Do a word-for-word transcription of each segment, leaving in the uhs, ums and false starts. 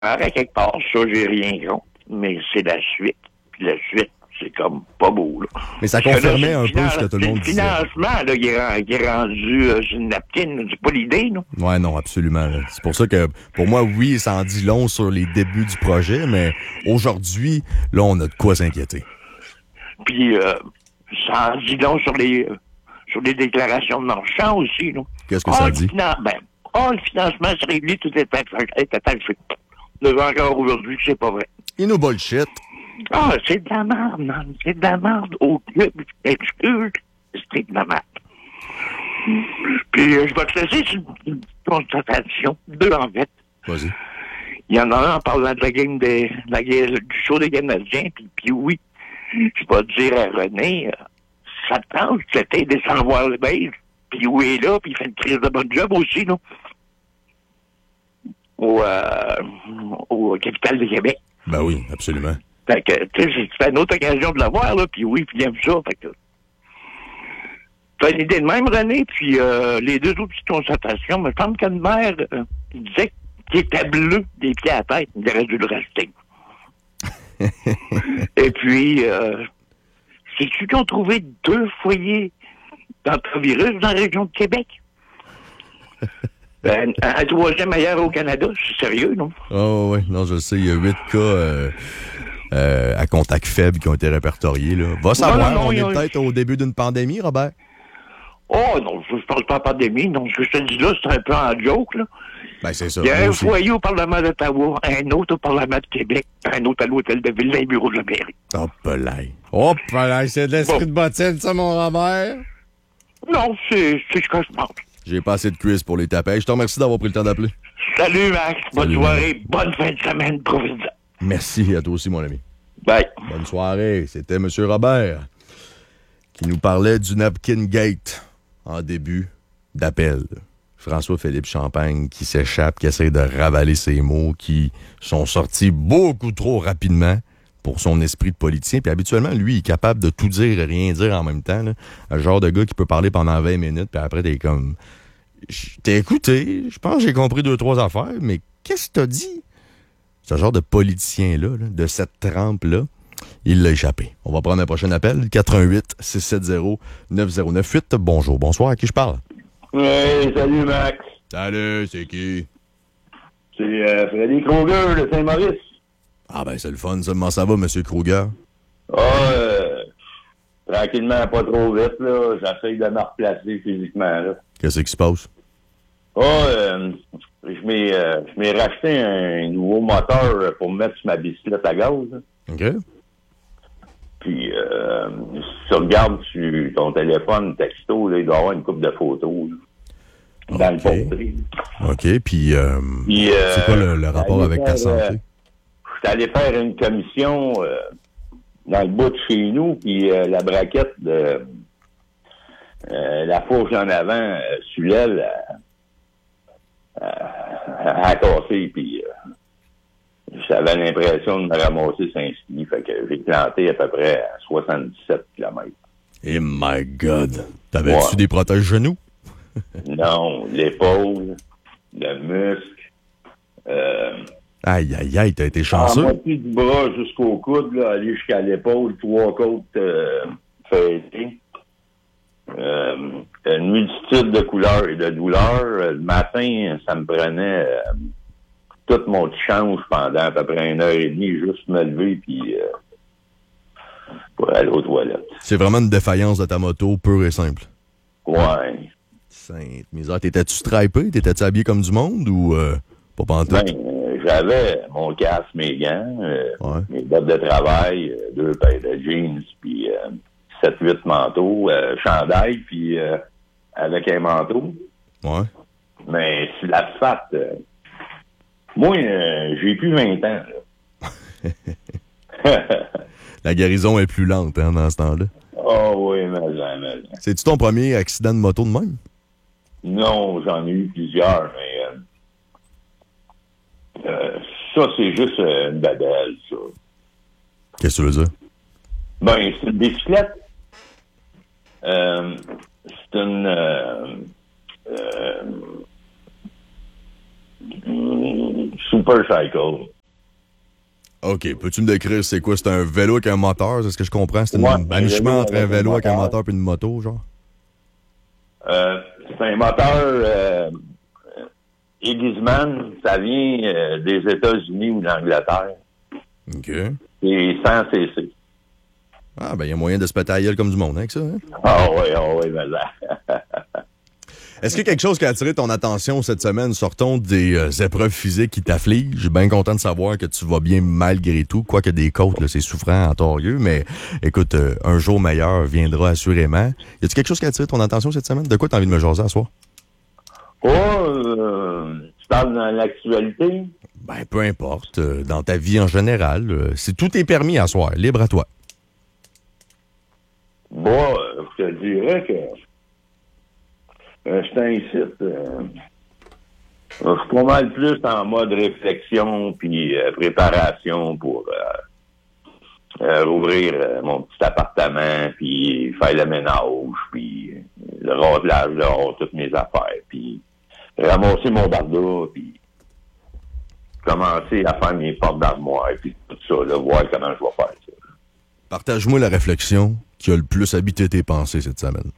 à quelque part, ça, j'ai rien contre. Mais c'est la suite. Puis la suite, c'est comme pas beau, là. Mais ça Parce que là, confirmait c'est un le peu finan- ce que tout le monde c'est disait. le financement, là, qui est, ren- qui est rendu euh, sur une napkin, là. C'est pas l'idée, là. Ouais, non, absolument. là. C'est pour ça que, pour moi, oui, ça en dit long sur les débuts du projet, mais aujourd'hui, là, on a de quoi s'inquiéter. Puis, euh, ça en dit long sur les, euh, sur les déclarations de marchands aussi, là. Qu'est-ce que Ah, ça le dit? finan- ben, ah, le financement, c'est réglé, tout est attaché. est attaché. Nous encore aujourd'hui que c'est pas vrai. Il nous bullshit. Ah, c'est de la merde, man. C'est de la merde au club. Excuse, c'est de la merde. Puis, euh, je vais te laisser sur une, une constatation. Deux, en fait. Vas-y. Il y en a un en parlant de la game des, de la, du show des Canadiens. Puis, puis oui, je vais te dire à René, euh, ça te tente cet été de s'en voir le base. Puis oui, est là, puis il fait une crise de bon job aussi, là. Au, euh, au Capital de Québec. Ben oui, absolument. Fait que, tu sais, c'est une autre occasion de l'avoir, là, puis oui, puis il aime ça, fait que... T'as une idée de même, René, puis euh, les deux autres petites constatations, me semble que le maire, euh, il disait qu'il était bleu des pieds à la tête, il aurait dû le rester. Et puis, euh, sais-tu qu'ils ont trouvé deux foyers d'antivirus dans la région de Québec? Un, un troisième ailleurs au Canada, c'est sérieux, non? Oh, oui, non, je le sais, il y a huit cas euh, euh, à contact faible qui ont été répertoriés, là. Va savoir, non, non, on il y est a- peut-être au début d'une pandémie, Robert? Oh non, je ne parle pas de pandémie, non, ce que je te dis là, c'est un peu en joke, là. Ben, c'est ça. Il y a moi un aussi. foyer au Parlement d'Ottawa, un autre au Parlement de Québec, un autre à l'hôtel de ville, dans les bureaux de la mairie. Hop là. Hop là, c'est de l'esprit Bon. de bottine, ça, mon Robert. Non, c'est c'est ce que je pense. J'ai pas assez de quiz pour les taper. Je te remercie d'avoir pris le temps d'appeler. Salut, Max. Bonne Salut, soirée. Bonne fin de semaine, profite-en. Merci à toi aussi, mon ami. Bye. Bonne soirée. C'était M. Robert qui nous parlait du Napkin Gate en début d'appel. François-Philippe Champagne qui s'échappe, qui essaie de ravaler ses mots, qui sont sortis beaucoup trop rapidement pour son esprit de politicien. Puis habituellement, lui, il est capable de tout dire et rien dire en même temps. Là. Le genre de gars qui peut parler pendant vingt minutes, puis après, t'es comme... T'es écouté, je pense que j'ai compris deux, trois affaires, mais qu'est-ce que t'as dit? Ce genre de politicien-là, là, de cette trempe-là, il l'a échappé. On va prendre un prochain appel, quatre un huit, six sept zéro, neuf zéro neuf huit. Bonjour, bonsoir, à qui je parle? Oui, salut Max. Salut, c'est qui? C'est euh, Freddy Kruger de Saint-Maurice. Ah ben, c'est le fun, ça. Comment ça va, M. Kruger? Ah, euh, tranquillement, pas trop vite, là. J'essaye de me replacer physiquement, là. Qu'est-ce qui se passe? Ah, euh, je m'ai euh, je m'ai racheté un nouveau moteur pour me mettre sur ma bicyclette à gaz, là. OK. Puis, euh, si tu regardes sur ton téléphone, texto, là, il doit y avoir une couple de photos, là, dans OK. le portrait. OK, puis euh, Puis, euh, c'est quoi le, le rapport allez avec ta faire, euh, santé? Je suis allé faire une commission euh, dans le bout de chez nous, puis euh, la braquette de euh, la fourche en avant, euh, sur l'aile, euh, euh, a cassé, puis euh, j'avais l'impression de me ramasser Saint-Ski, fait que j'ai planté à peu près à soixante-dix-sept kilomètres. Eh my God! T'avais-tu Ouais. des protèges-genoux? Non, l'épaule, le muscle, euh, Aïe, aïe, aïe, t'as été en chanceux? moitié du bras jusqu'au coude, là, aller jusqu'à l'épaule, trois côtes euh, fêtées. Euh, une multitude de couleurs et de douleurs. Euh, Le matin, ça me prenait euh, tout mon petit change pendant à peu près une heure et demie, juste me lever puis euh, pour aller aux toilettes. C'est vraiment une défaillance de ta moto, pure et simple. Ouais. Sainte misère. T'étais-tu stripé? T'étais-tu habillé comme du monde ou euh, pas pantoute? Ben, euh, j'avais mon casque, mes gants, euh, Ouais. mes bottes de travail, euh, deux paires de jeans, puis euh, sept huit manteaux, euh, chandail, puis euh, avec un manteau. Ouais. Mais sur l'asphalte, euh, moi, euh, j'ai plus vingt ans. Là. La guérison est plus lente hein, dans ce temps-là. Oh oui, mais jamais. C'est-tu ton premier accident de moto de même? Non, j'en ai eu plusieurs, mais euh, euh, ça, c'est juste euh, une babelle, ça. Qu'est-ce que tu veux dire? Ben, c'est une bicyclette. Euh, c'est une... Euh, euh, Mm, Super Cycle. OK. Peux-tu me décrire c'est quoi? C'est un vélo avec un moteur? C'est ce que je comprends? C'est Ouais, un un mi-chemin vélo entre un avec un vélo avec un moteur. moteur et une moto, genre? Euh, c'est un moteur euh, Egisman, ça vient euh, des États-Unis ou de l'Angleterre. OK. C'est cent cc. Ah, ben, il y a moyen de se péter la gueule comme du monde avec ça, hein? Ah oui, ah oui, ben là. Est-ce qu'il y a quelque chose qui a attiré ton attention cette semaine? Sortons des euh, épreuves physiques qui t'affligent. Je suis bien content de savoir que tu vas bien malgré tout. Quoique des côtes, là, c'est souffrant en torieux, mais écoute, euh, un jour meilleur viendra assurément. Y a-t-il quelque chose qui a attiré ton attention cette semaine? De quoi t'as envie de me jaser à soir? Oh, euh, tu parles dans l'actualité? Ben, peu importe. Euh, dans ta vie en général, euh, c'est tout est permis à soir. Libre à toi. Bon, euh, je te dirais que euh, je t'incite. Euh, je suis pas mal plus en mode réflexion puis euh, préparation pour euh, euh, rouvrir euh, mon petit appartement puis faire le ménage puis le rôtelage dehors, toutes mes affaires puis ramasser mon barda puis commencer à faire mes portes d'armoire puis tout ça, là, voir comment je vais faire ça. Partage-moi la réflexion qui a le plus habité tes pensées cette semaine.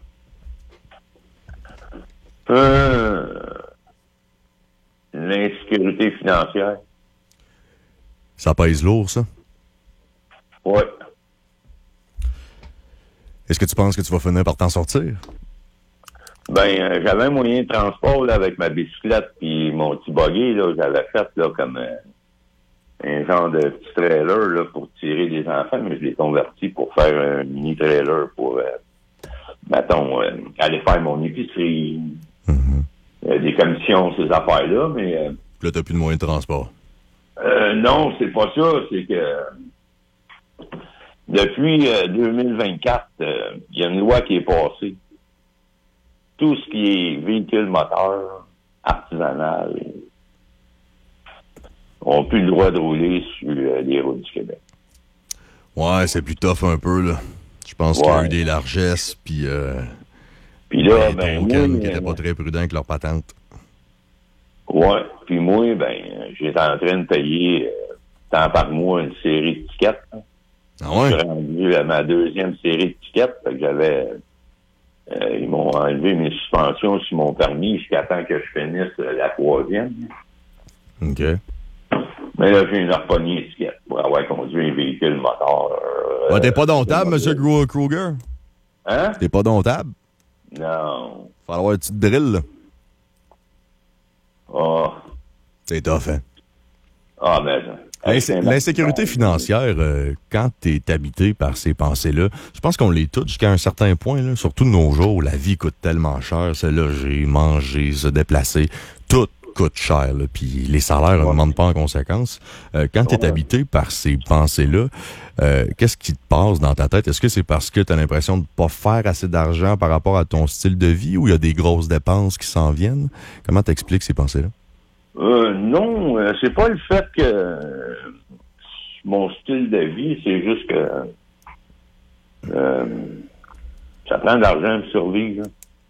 Euh, l'insécurité financière. Ça pèse lourd, ça? Oui. Est-ce que tu penses que tu vas finir par t'en sortir? Ben, euh, j'avais un moyen de transport là, avec ma bicyclette puis mon petit buggy, là, j'avais fait là, comme euh, un genre de petit trailer là, pour tirer des enfants, mais je l'ai converti pour faire un mini-trailer pour, euh, mettons, euh, aller faire mon épicerie, Mm-hmm. euh, des commissions, ces affaires-là, mais... Euh, Là, t'as plus de moyens de transport. euh, non, c'est pas ça, c'est que depuis euh, deux mille vingt-quatre, il euh, y a une loi qui est passée. Tout ce qui est véhicule moteur, artisanal, ont plus le droit de rouler sur euh, les routes du Québec. Ouais, c'est plus tough un peu, là. Je pense qu'il y a Ouais. eu des largesses, puis... Euh, Puis là, des ben, tokens moi, qui n'étaient euh, pas très prudents avec leur patente. ouais, puis moi, ben, j'étais en train de payer euh, tant par mois une série de tickets. Hein. Ah Je ouais? suis rendu à ma deuxième série de tickets, fait que j'avais... Euh, ils m'ont enlevé mes suspensions sur mon permis jusqu'à temps que je finisse euh, la troisième. OK. Mais là, j'ai une repognée étiquette pour avoir conduit un véhicule moteur. Euh, Ouais, t'es pas domptable, euh, M. Gro- Kruger? Hein? T'es pas domptable? Non. Faut avoir une petite drill, là. Ah. C'est tough, hein? Ah, ben... L'insé- L'insécurité financière, euh, quand t'es habité par ces pensées-là, je pense qu'on les toutes jusqu'à un certain point, là. Surtout de nos jours, la vie coûte tellement cher, se loger, manger, se déplacer, tout coûte cher, là, puis les salaires Ouais. n'augmentent pas en conséquence. Euh, quand t'es Ouais. habité par ces pensées-là, euh, qu'est-ce qui te passe dans ta tête? Est-ce que c'est parce que t'as l'impression de pas faire assez d'argent par rapport à ton style de vie ou il y a des grosses dépenses qui s'en viennent? Comment t'expliques ces pensées-là? Euh, non, euh, c'est pas le fait que euh, mon style de vie, c'est juste que euh, ça prend de l'argent pour survivre.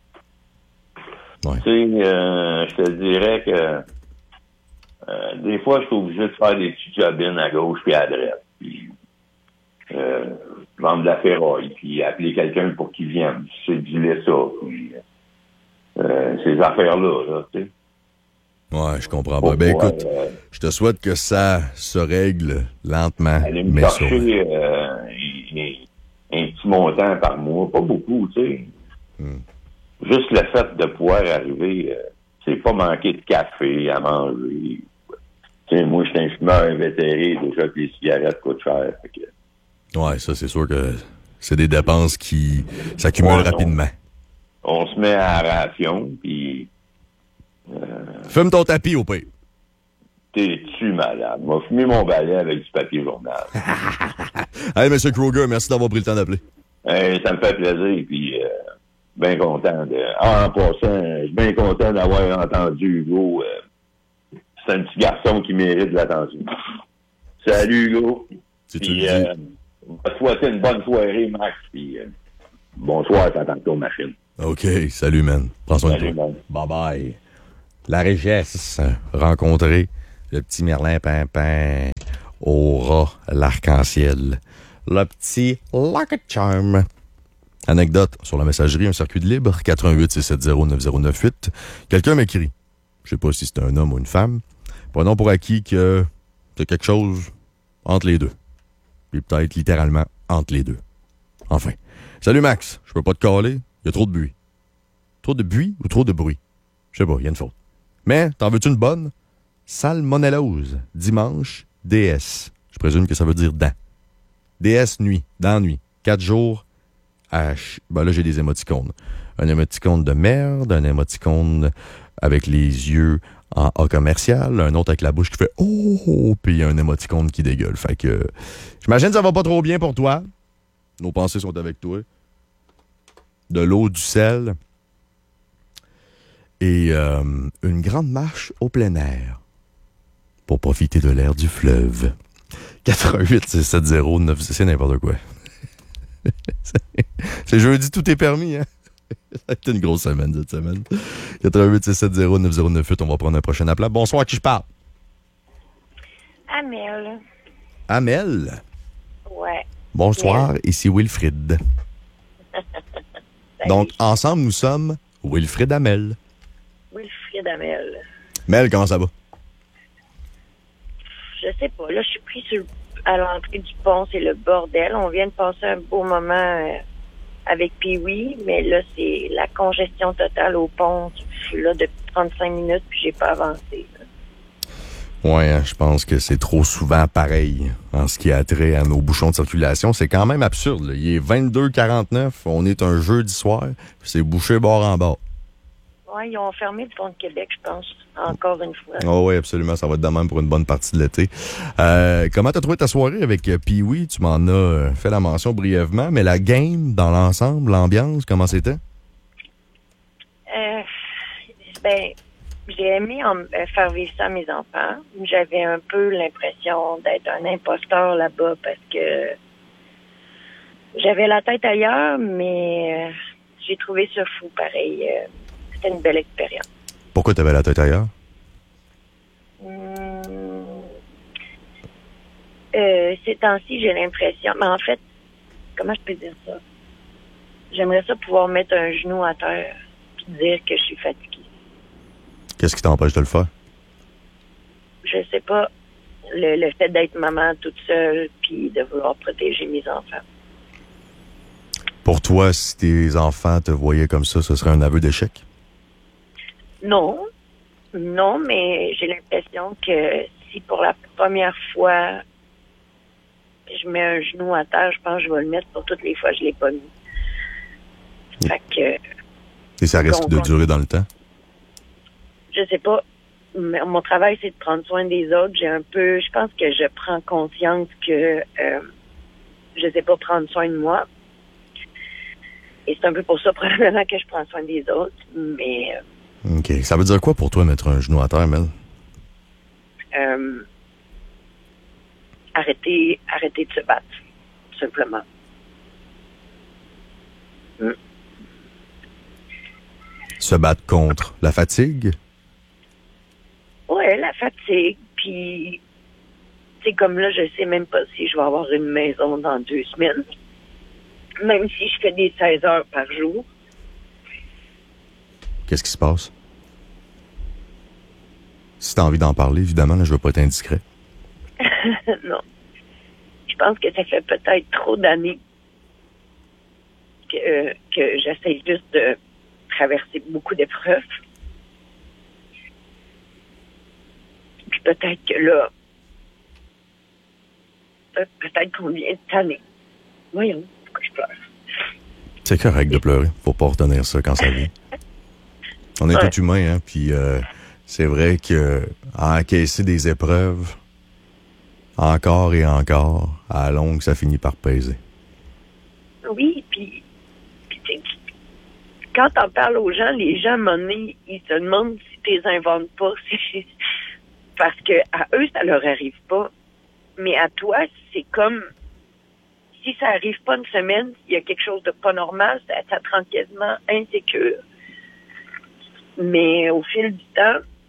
Ouais. Tu sais, euh, je te dirais que euh, des fois, je suis obligé de faire des petits jobines à gauche puis à droite. Puis euh, vendre de la ferraille, puis appeler quelqu'un pour qu'il vienne. C'est du ça. Puis, euh, ces affaires-là, là, tu sais. Ouais, je comprends pas. Ben Pour, écoute, euh, je te souhaite que ça se règle lentement, aller me mais chercher sûrement. euh, un, un petit montant par mois, pas beaucoup, tu sais. Hmm. Juste le fait de pouvoir arriver, euh, c'est pas manquer de café à manger. Tu sais, moi, je suis un fumeur invétéré, déjà que les cigarettes coûtent cher. Fait que, Ouais, ça, c'est sûr que c'est des dépenses qui s'accumulent Ouais, non. rapidement. on se met à la ration, puis Fume ton tapis au pire. t'es-tu malade? Moi, fumer mon balai avec du papier journal. Hey, M. Kruger, merci d'avoir pris le temps d'appeler. Hey, ça me fait plaisir, puis euh, bien content de... Ah, en passant, je suis bien content d'avoir entendu Hugo. Euh, c'est un petit garçon qui mérite de l'attention. Salut, Hugo. Si tu le Puis, dis. euh, on va te souhaiter une bonne soirée, Max, puis euh, bonsoir, t'attends ton machine. OK, salut, man. Prends soin Salut, de toi. man. Bye-bye. la richesse. Rencontrer le petit Merlin Pimpin au rat l'arc-en-ciel. Le petit Lucky Charm. Anecdote sur la messagerie, un circuit de libre, quatre un huit six sept zéro neuf zéro neuf huit. Quelqu'un m'écrit, je sais pas si c'est un homme ou une femme, prenons pour acquis que c'est quelque chose entre les deux. Puis peut-être littéralement entre les deux. Enfin. Salut Max, je peux pas te caler, il y a trop de bruit. Trop de bruit ou trop de bruit? Je sais pas, il y a une faute. Mais, t'en veux-tu une bonne? Salmonellose, dimanche, D S. Je présume que ça veut dire dents. D S nuit, dents nuit. Quatre jours, H. Ben là, j'ai des émoticônes. Un émoticône de merde, un émoticône avec les yeux en A commercial, un autre avec la bouche qui fait oh, puis un émoticône qui dégueule. Fait que, j'imagine que ça va pas trop bien pour toi. Nos pensées sont avec toi. De l'eau, du sel et euh, une grande marche au plein air pour profiter de l'air du fleuve. quatre un huit six sept zéro neuf, c'est n'importe quoi. C'est jeudi, tout est permis, hein? C'est une grosse semaine, cette semaine. quatre un huit six sept zéro neuf zéro neuf huit, on va prendre un prochain appel. Bonsoir, à qui je parle? Amel. Amel? Ouais. Bonsoir, Amel. Ici Wilfrid. Donc, ensemble, nous sommes Wilfrid Amel. Wilfrid Amel. Mel, comment ça va? Je sais pas. Là, je suis pris sur, à l'entrée du pont. C'est le bordel. On vient de passer un beau moment euh, avec Pee-Wee, mais là, c'est la congestion totale au pont. Je suis là depuis trente-cinq minutes, puis j'ai pas avancé. Là. Ouais, hein, je pense que c'est trop souvent pareil en ce qui a trait à nos bouchons de circulation. C'est quand même absurde, là. Il est vingt-deux heures quarante-neuf, on est un jeudi soir, puis c'est bouché bord en bord. Ouais, ils ont fermé le pont de Québec, je pense, encore une fois. Oh oui, absolument, ça va être de même pour une bonne partie de l'été. Euh, comment t'as trouvé ta soirée avec euh, Pee-Wee? Tu m'en as euh, fait la mention brièvement, mais la game, dans l'ensemble, l'ambiance, comment c'était? Euh, ben... J'ai aimé en, euh, faire vivre ça à mes enfants. J'avais un peu l'impression d'être un imposteur là-bas parce que j'avais la tête ailleurs, mais euh, j'ai trouvé ça fou pareil. Euh, c'était une belle expérience. Pourquoi t'avais la tête ailleurs? Hum, euh, ces temps-ci, j'ai l'impression... Mais en fait, comment je peux dire ça? J'aimerais ça pouvoir mettre un genou à terre et dire que je suis fatiguée. Qu'est-ce qui t'empêche de le faire? Je sais pas. Le, le fait d'être maman toute seule puis de vouloir protéger mes enfants. Pour toi, si tes enfants te voyaient comme ça, ce serait un aveu d'échec? Non. Non, mais j'ai l'impression que si pour la première fois je mets un genou à terre, je pense que je vais le mettre pour toutes les fois que je l'ai pas mis. Fait que... Et ça risque de durer dans le temps? Je sais pas. Mon travail, c'est de prendre soin des autres. J'ai un peu... Je pense que je prends conscience que euh, je sais pas prendre soin de moi. Et c'est un peu pour ça, probablement, que je prends soin des autres. Mais... Euh, OK. Ça veut dire quoi pour toi, mettre un genou à terre, Mel? Euh, arrêter, arrêter de se battre, tout simplement. Mm. Se battre contre la fatigue? Ouais, la fatigue, puis c'est comme là, je sais même pas si je vais avoir une maison dans deux semaines, même si je fais des seize heures par jour. Qu'est-ce qui se passe? Si t'as envie d'en parler, évidemment, là, je veux pas être indiscret. Non. Je pense que ça fait peut-être trop d'années que, euh, que j'essaie juste de traverser beaucoup d'épreuves. Puis peut-être que là, peut-être qu'on vient de tanner. Voyons, pourquoi je pleure? C'est correct de pleurer. Faut pas retenir ça quand ça vient. On est ouais. tous humains, hein, puis euh, c'est vrai que à encaisser des épreuves, encore et encore, à la longue, ça finit par peser. Oui, puis, puis quand t'en parles aux gens, les gens, à un moment donné, ils se demandent si tu les inventes pas. C'est, parce que à eux, ça leur arrive pas. Mais à toi, c'est comme si ça arrive pas une semaine, il y a quelque chose de pas normal, ça, ça te rend quasiment insécure. Mais au fil du temps,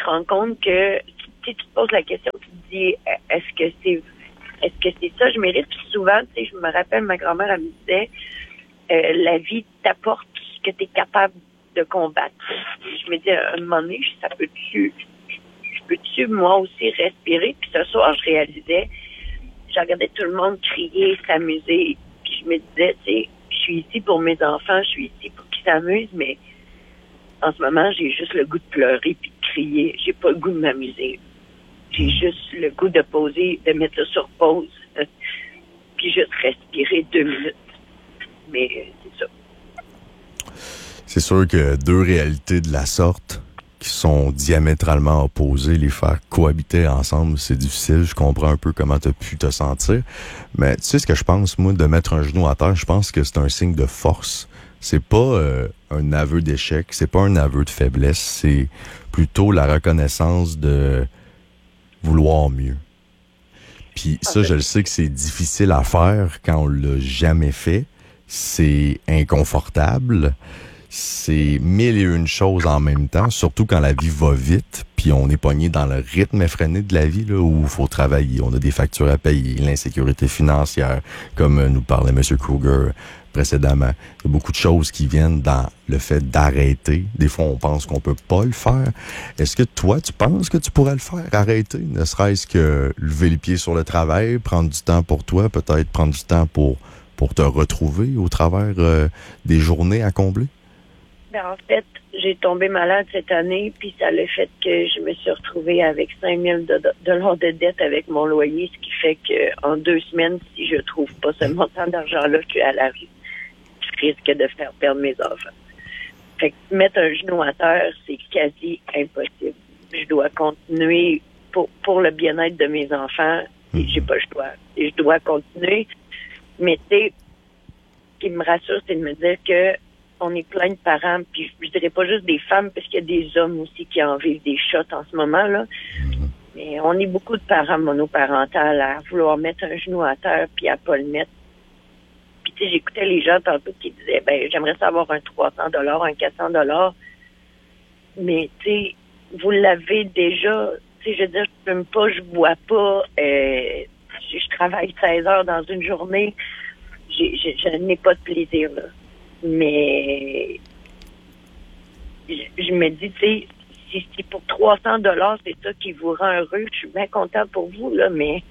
te rends compte que tu te poses la question, tu te dis, est-ce que c'est est-ce que c'est ça je mérite? Puis souvent, tu sais, je me rappelle, ma grand-mère, elle me disait, euh, la vie t'apporte ce que tu es capable de combattre. Je me dis, à un moment donné, ça peut-tu, je peux-tu, moi aussi, respirer? Puis ce soir, je réalisais, je regardais tout le monde crier, s'amuser, puis je me disais, tu sais, je suis ici pour mes enfants, je suis ici pour qu'ils s'amusent, mais en ce moment, j'ai juste le goût de pleurer puis de crier. J'ai pas le goût de m'amuser. J'ai juste le goût de poser, de mettre ça sur pause, euh, puis juste respirer deux minutes. Mais euh, c'est ça. C'est sûr que deux réalités de la sorte qui sont diamétralement opposées, les faire cohabiter ensemble, c'est difficile. Je comprends un peu comment tu as pu te sentir. Mais tu sais ce que je pense, moi, de mettre un genou à terre, je pense que c'est un signe de force. C'est pas euh, un aveu d'échec, c'est pas un aveu de faiblesse, c'est plutôt la reconnaissance de vouloir mieux. Puis ça, je le sais que c'est difficile à faire quand on l'a jamais fait. C'est inconfortable. C'est mille et une choses en même temps, surtout quand la vie va vite, puis on est pogné dans le rythme effréné de la vie, là, où il faut travailler, on a des factures à payer, l'insécurité financière, comme nous parlait M. Kruger précédemment. Il y a beaucoup de choses qui viennent dans le fait d'arrêter. Des fois, on pense qu'on peut pas le faire. Est-ce que toi, tu penses que tu pourrais le faire, arrêter, ne serait-ce que lever les pieds sur le travail, prendre du temps pour toi, peut-être prendre du temps pour, pour te retrouver au travers euh, des journées à combler? Ben, en fait, j'ai tombé malade cette année, puis ça a le fait que je me suis retrouvée avec cinq mille dollars de dette avec mon loyer, ce qui fait qu'en deux semaines, si je trouve pas ce montant d'argent-là, je suis à la rue. Je risque de faire perdre mes enfants. Fait que mettre un genou à terre, c'est quasi impossible. Je dois continuer pour, pour le bien-être de mes enfants, et j'ai pas le choix. Et je dois continuer. Mais tu sais, ce qui me rassure, c'est de me dire que on est plein de parents, puis je dirais pas juste des femmes, parce qu'il y a des hommes aussi qui en vivent des shots en ce moment, là. Mais on est beaucoup de parents monoparentales à vouloir mettre un genou à terre, puis à pas le mettre. Puis tu sais, j'écoutais les gens tantôt qui disaient, ben j'aimerais savoir un trois cents dollars, un quatre cents dollars. Mais tu sais, vous l'avez déjà. Tu sais, je veux dire, je fume pas, je bois pas, euh, je, je travaille seize heures dans une journée. J'ai, j'ai, je n'ai pas de plaisir, là. Mais je, je me dis, tu sais, si c'est pour trois cents dollars, c'est ça qui vous rend heureux, je suis bien content pour vous, là, mais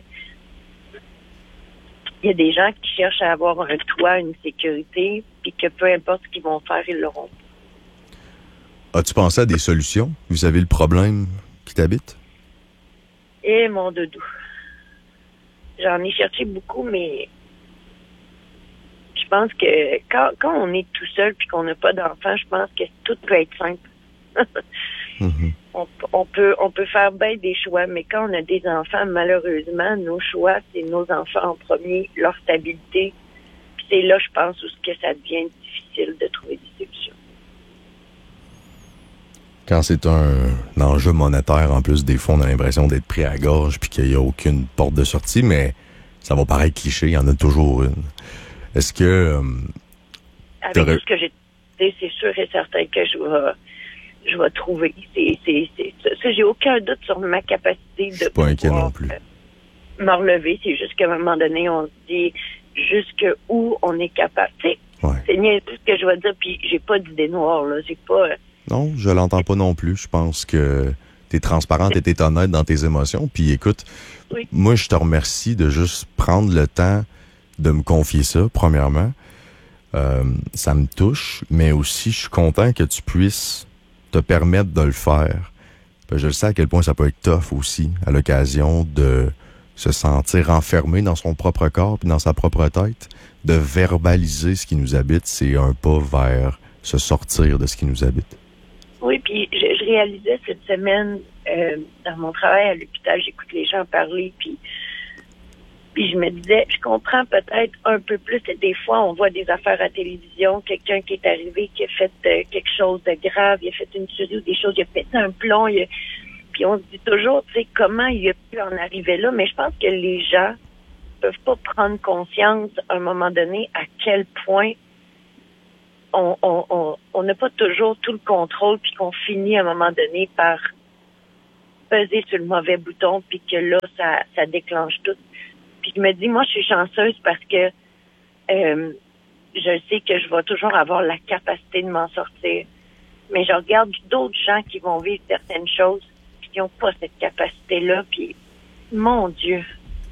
il y a des gens qui cherchent à avoir un toit, une sécurité, puis que peu importe ce qu'ils vont faire, ils l'auront. As-tu pensé à des solutions vis-à-vis le problème qui t'habite? Eh, mon doudou. J'en ai cherché beaucoup, mais je pense que quand, quand on est tout seul puis qu'on n'a pas d'enfant, je pense que tout peut être simple. mm-hmm. on, on peut on peut faire bien des choix, mais quand on a des enfants, malheureusement, nos choix, c'est nos enfants en premier, leur stabilité. Puis c'est là, je pense, où que ça devient difficile de trouver des solutions. Quand c'est un, un enjeu monétaire, en plus, des fois, on a l'impression d'être pris à la gorge puis qu'il n'y a aucune porte de sortie, mais ça va paraître cliché, il y en a toujours une. Est-ce que... Euh, Avec tout ce que j'ai dit, c'est sûr et certain que je vais, je vais trouver. C'est, c'est, c'est, ça, j'ai aucun doute sur ma capacité de je suis pas inquiet non plus. Euh, me relever. C'est juste qu'à un moment donné, on se dit jusqu'où on est capable. Tu sais, ouais. C'est niaiseux ce que je vais dire, puis j'ai pas d'idée noire, là. J'ai pas... Euh, non, je l'entends pas non plus. Je pense que t'es transparente et t'es honnête dans tes émotions. Puis écoute, oui. Moi, je te remercie de juste prendre le temps de me confier ça, premièrement. Euh, ça me touche, mais aussi, je suis content que tu puisses te permettre de le faire. Je le sais à quel point ça peut être tough aussi, à l'occasion de se sentir enfermé dans son propre corps puis dans sa propre tête. De verbaliser ce qui nous habite, c'est un pas vers se sortir de ce qui nous habite. Oui, puis je, je réalisais cette semaine, euh, dans mon travail à l'hôpital, j'écoute les gens parler, puis Puis je me disais, je comprends peut-être un peu plus. Des fois, on voit des affaires à télévision, quelqu'un qui est arrivé, qui a fait euh, quelque chose de grave, il a fait une tuerie ou des choses, il a pété un plomb. Il a... Puis on se dit toujours, tu sais, comment il a pu en arriver là. Mais je pense que les gens peuvent pas prendre conscience à un moment donné à quel point on on on on n'a pas toujours tout le contrôle, puis qu'on finit à un moment donné par pesé sur le mauvais bouton, puis que là, ça, ça déclenche tout. Puis je me dis, moi, je suis chanceuse parce que euh, je sais que je vais toujours avoir la capacité de m'en sortir. Mais je regarde d'autres gens qui vont vivre certaines choses, puis qui n'ont pas cette capacité-là, puis mon Dieu,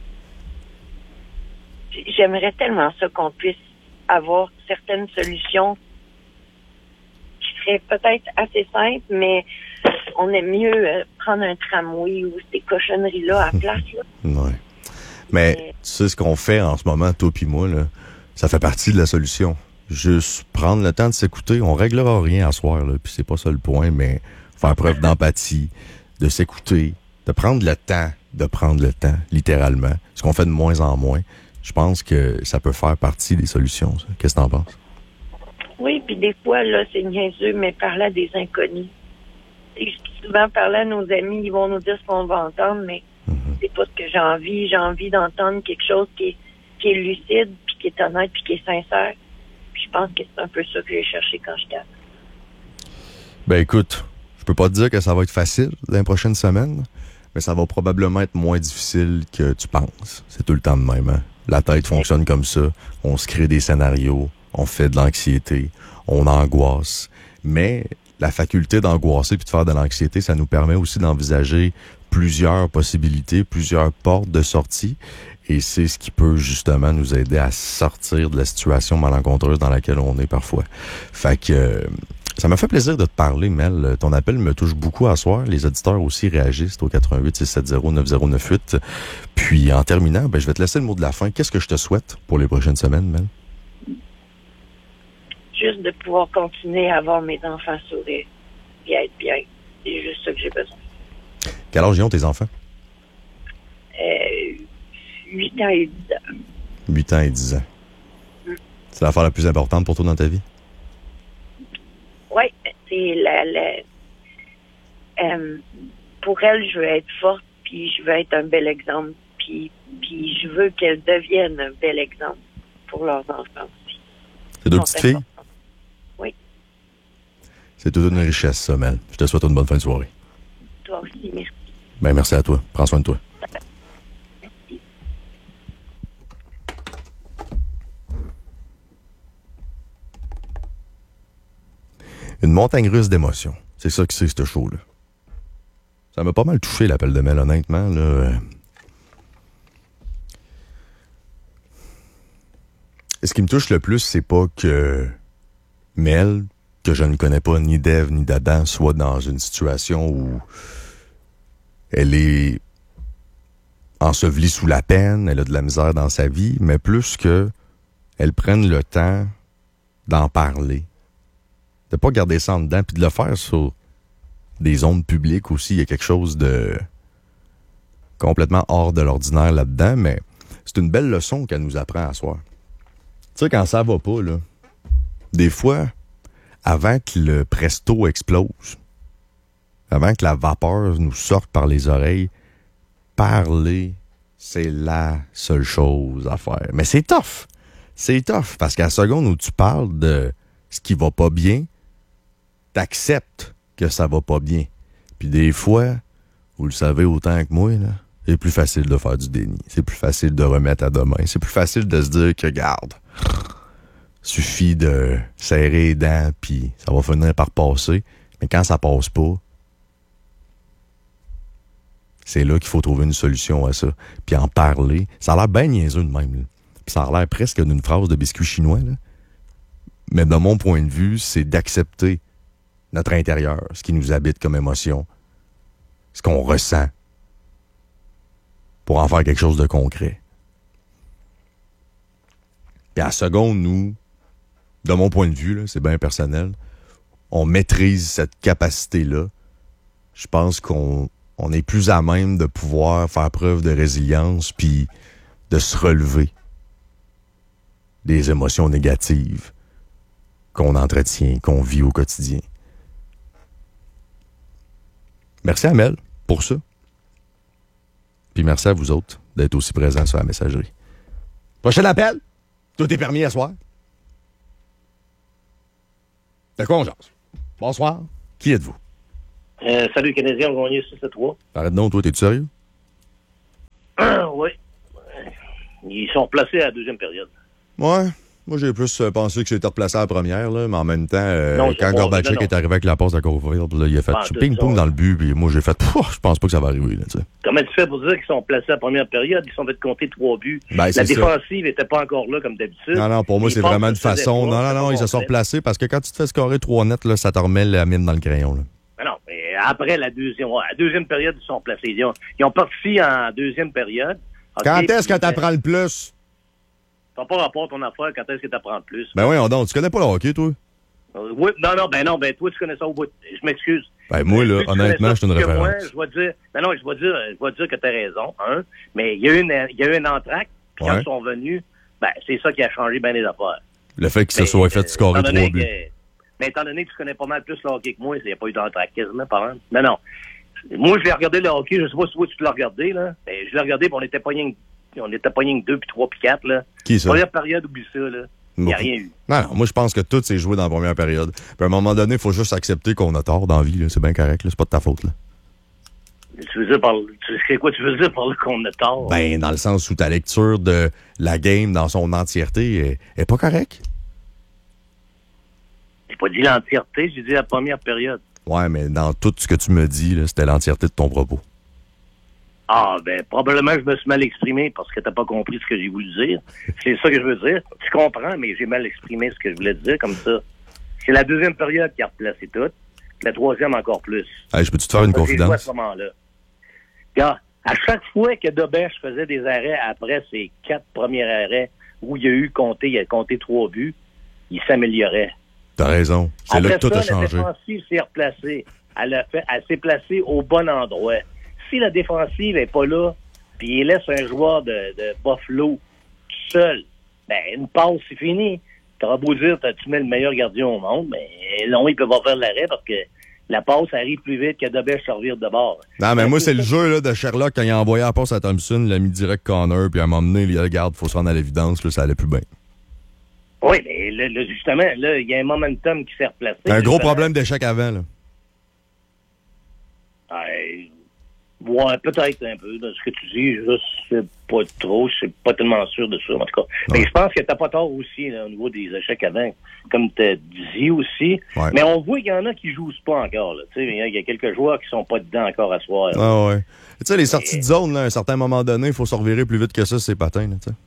j'aimerais tellement ça qu'on puisse avoir certaines solutions qui seraient peut-être assez simples, mais on aime mieux euh, prendre un tramway ou ces cochonneries-là à la place. Là. Ouais. Mais, mais tu sais, ce qu'on fait en ce moment, toi puis moi, là, ça fait partie de la solution. Juste prendre le temps de s'écouter. On réglera rien à soir, là, puis c'est pas ça le point, mais faire preuve d'empathie, de s'écouter, de prendre le temps, de prendre le temps, littéralement. Ce qu'on fait de moins en moins. Je pense que ça peut faire partie des solutions. Ça. Qu'est-ce que t'en penses? Oui, puis des fois, là, c'est niaiseux, mais parler à des inconnus. Et souvent, parler à nos amis, ils vont nous dire ce qu'on va entendre, mais mm-hmm. c'est pas ce que j'ai envie. J'ai envie d'entendre quelque chose qui est, qui est lucide, puis qui est honnête, puis qui est sincère. Puis je pense que c'est un peu ça que j'ai cherché quand je tape. Ben écoute, je peux pas te dire que ça va être facile dans les prochaines semaines, mais ça va probablement être moins difficile que tu penses. C'est tout le temps de même, hein? La tête fonctionne comme ça. On se crée des scénarios, on fait de l'anxiété, on angoisse. Mais la faculté d'angoisser puis de faire de l'anxiété, ça nous permet aussi d'envisager plusieurs possibilités, plusieurs portes de sortie. Et c'est ce qui peut justement nous aider à sortir de la situation malencontreuse dans laquelle on est parfois. Fait que euh, ça m'a fait plaisir de te parler, Mel. Ton appel me touche beaucoup à soir. Les auditeurs aussi réagissent au quatre un huit, six sept zéro, neuf zéro neuf huit. Puis en terminant, ben, je vais te laisser le mot de la fin. Qu'est-ce que je te souhaite pour les prochaines semaines, Mel? Juste de pouvoir continuer à voir mes enfants sourire et être bien. C'est juste ça que j'ai besoin. Quel âge ont tes enfants? Euh, huit ans et dix ans. huit ans et dix ans. Mm. C'est l'affaire la plus importante pour toi dans ta vie? Oui, c'est la... la euh, pour elle, je veux être forte, puis je veux être un bel exemple, puis, puis je veux qu'elle devienne un bel exemple pour leurs enfants aussi. C'est deux petites filles? Oui. C'est toute une richesse, ça, Mel. Je te souhaite une bonne fin de soirée. Toi aussi, merci. Ben, merci à toi. Prends soin de toi. Merci. Une montagne russe d'émotions. C'est ça que c'est, ce show-là. Ça m'a pas mal touché, l'appel de Mel, honnêtement, là. Et ce qui me touche le plus, c'est pas que Mel, que je ne connais pas ni d'Ève ni d'Adam, soit dans une situation où elle est ensevelie sous la peine, elle a de la misère dans sa vie, mais plus que elle prenne le temps d'en parler, de pas garder ça en dedans, puis de le faire sur des ondes publiques aussi. Il y a quelque chose de complètement hors de l'ordinaire là-dedans, mais c'est une belle leçon qu'elle nous apprend à soir. Tu sais, quand ça va pas, là, des fois, avant que le presto explose, avant que la vapeur nous sorte par les oreilles, parler, c'est la seule chose à faire. Mais c'est tough. C'est tough, parce qu'à la seconde où tu parles de ce qui va pas bien, t'acceptes que ça va pas bien. Puis des fois, vous le savez autant que moi, là, c'est plus facile de faire du déni. C'est plus facile de remettre à demain. C'est plus facile de se dire que, garde, suffit de serrer les dents, puis ça va finir par passer. Mais quand ça passe pas, c'est là qu'il faut trouver une solution à ça. Puis en parler, ça a l'air bien niaiseux de même. Là. Puis ça a l'air presque d'une phrase de biscuit chinois. Là. Mais de mon point de vue, c'est d'accepter notre intérieur, ce qui nous habite comme émotion, ce qu'on ressent, pour en faire quelque chose de concret. Puis à la seconde, nous, de mon point de vue, là, c'est bien personnel, on maîtrise cette capacité-là. Je pense qu'on on est plus à même de pouvoir faire preuve de résilience puis de se relever des émotions négatives qu'on entretient, qu'on vit au quotidien. Merci à Mel pour ça. Puis merci à vous autres d'être aussi présents sur la messagerie. Prochain appel. Tout est permis à soir. De quoi on jase? Bonsoir. Qui êtes-vous? Euh, salut, les Canadiens ont gagné six à trois. Arrête donc, toi, t'es-tu sérieux? Oui. Ils sont placés à la deuxième période. Ouais. Moi, j'ai plus euh, pensé que c'était replacé à la première, là, mais en même temps, euh, Non, quand pas- Gorbatchev non, non. est arrivé avec la passe à Caulfield, là, il a fait Ah, tout ping-pong ça, dans le but, puis moi, j'ai fait, Pouf, je pense pas que ça va arriver, là, tu sais. Comment tu fais pour dire qu'ils sont placés à la première période? Ils sont fait compter trois buts. Ben, la c'est ça. défensive n'était pas encore là, comme d'habitude. Non, non, pour moi, Les c'est passes vraiment une se faisaient façon. pas, Non, non, c'était non, pas ils se sont complet. replacés parce que quand tu te fais scorer trois nets, là, ça te remet la mine dans le crayon, là. Mais non, mais après la deuxième, ouais, la deuxième période, ils sont placés. Ils ont, ils ont parti en deuxième période. OK, Quand est-ce que puis, t'apprends le plus? T'as pas rapport à ton affaire, quand est-ce que t'apprends le plus? Ben oui, on donc, tu connais pas le hockey, toi? Euh, oui, non, non, ben non, ben toi, tu connais ça au bout. Je m'excuse. Ben moi, là, Plus tu honnêtement, connais je suis une ça que moi, référence. je vais dire, non, non, je vais dire, je vais dire que t'as raison, hein, mais il y a eu une, il y a eu une entraque, puis quand Ouais. ils sont venus, ben, c'est ça qui a changé bien les affaires. Le fait qu'il se Mais, soit fait euh, scorer étant donné trois buts. que- Mais étant donné que tu connais pas mal plus le hockey que moi, il n'y a pas eu d'entraque quasiment, par exemple. Non, non. Moi, je l'ai regardé le hockey, je sais pas si toi, tu l'as regardé, là. Ben, je l'ai regardé, puis on était pas rien que- on était pas rien que deux, puis trois, puis quatre, là. Qui ça? Première période, oublie ça, là. Il n'y a rien eu. Non, non, moi, je pense que tout s'est joué dans la première période. Puis à un moment donné, il faut juste accepter qu'on a tort dans la vie, là. C'est bien correct, là. C'est pas de ta faute, là. Tu veux dire par, tu sais quoi tu veux dire par là qu'on a tort? Ben, dans le sens où ta lecture de la game dans son entièreté est, est pas correcte. J'ai pas dit l'entièreté, j'ai dit la première période. Ouais, mais dans tout ce que tu me dis, là, c'était l'entièreté de ton propos. Ah, ben, probablement que je me suis mal exprimé parce que t'as pas compris ce que j'ai voulu dire. C'est ça que je veux dire. Tu comprends, mais j'ai mal exprimé ce que je voulais dire comme ça. C'est la deuxième période qui a replacé tout. La troisième encore plus. Hey, je peux-tu te faire une J'ai joué à confidence? ce moment-là. Regarde, à chaque fois que Dobèche faisait des arrêts après ses quatre premiers arrêts où il y a eu compté, il a compté trois buts, il s'améliorait. T'as raison. C'est là Après que tout ça, a changé. La défensive s'est replacée. Elle, a fait, elle s'est placée au bon endroit. Si la défensive n'est pas là, puis il laisse un joueur de, de Buffalo tout seul, ben, une passe, c'est fini. T'auras beau dire, tu mets le meilleur gardien au monde, mais non, ils peuvent pas faire l'arrêt parce que la passe arrive plus vite que Dobèche se revire de bord. Non, mais moi, c'est le jeu là, de Sherlock quand il a envoyé la passe à Thompson, il l'a mis direct Connor, puis à un moment donné, il a dit, regarde, faut se rendre à l'évidence, là, ça allait plus bien. Oui, mais là, là, justement, là, il y a un momentum qui s'est replacé. Un gros Justement. problème d'échec avant, là. Ouais, ouais, peut-être un peu. De ce que tu dis, je sais pas trop. Je suis pas tellement sûr de ça, en tout cas. Mais je pense que t'as pas tort aussi là, au niveau des échecs avant, comme tu dit aussi. Ouais. Mais on voit qu'il y en a qui jouent pas encore. Là. Tu sais, il y a quelques joueurs qui sont pas dedans encore à soir. là. Ah ouais. Tu sais, les sorties de zone, là, à un certain moment donné, il faut se revirer plus vite que ça, ces patins, là, tu sais.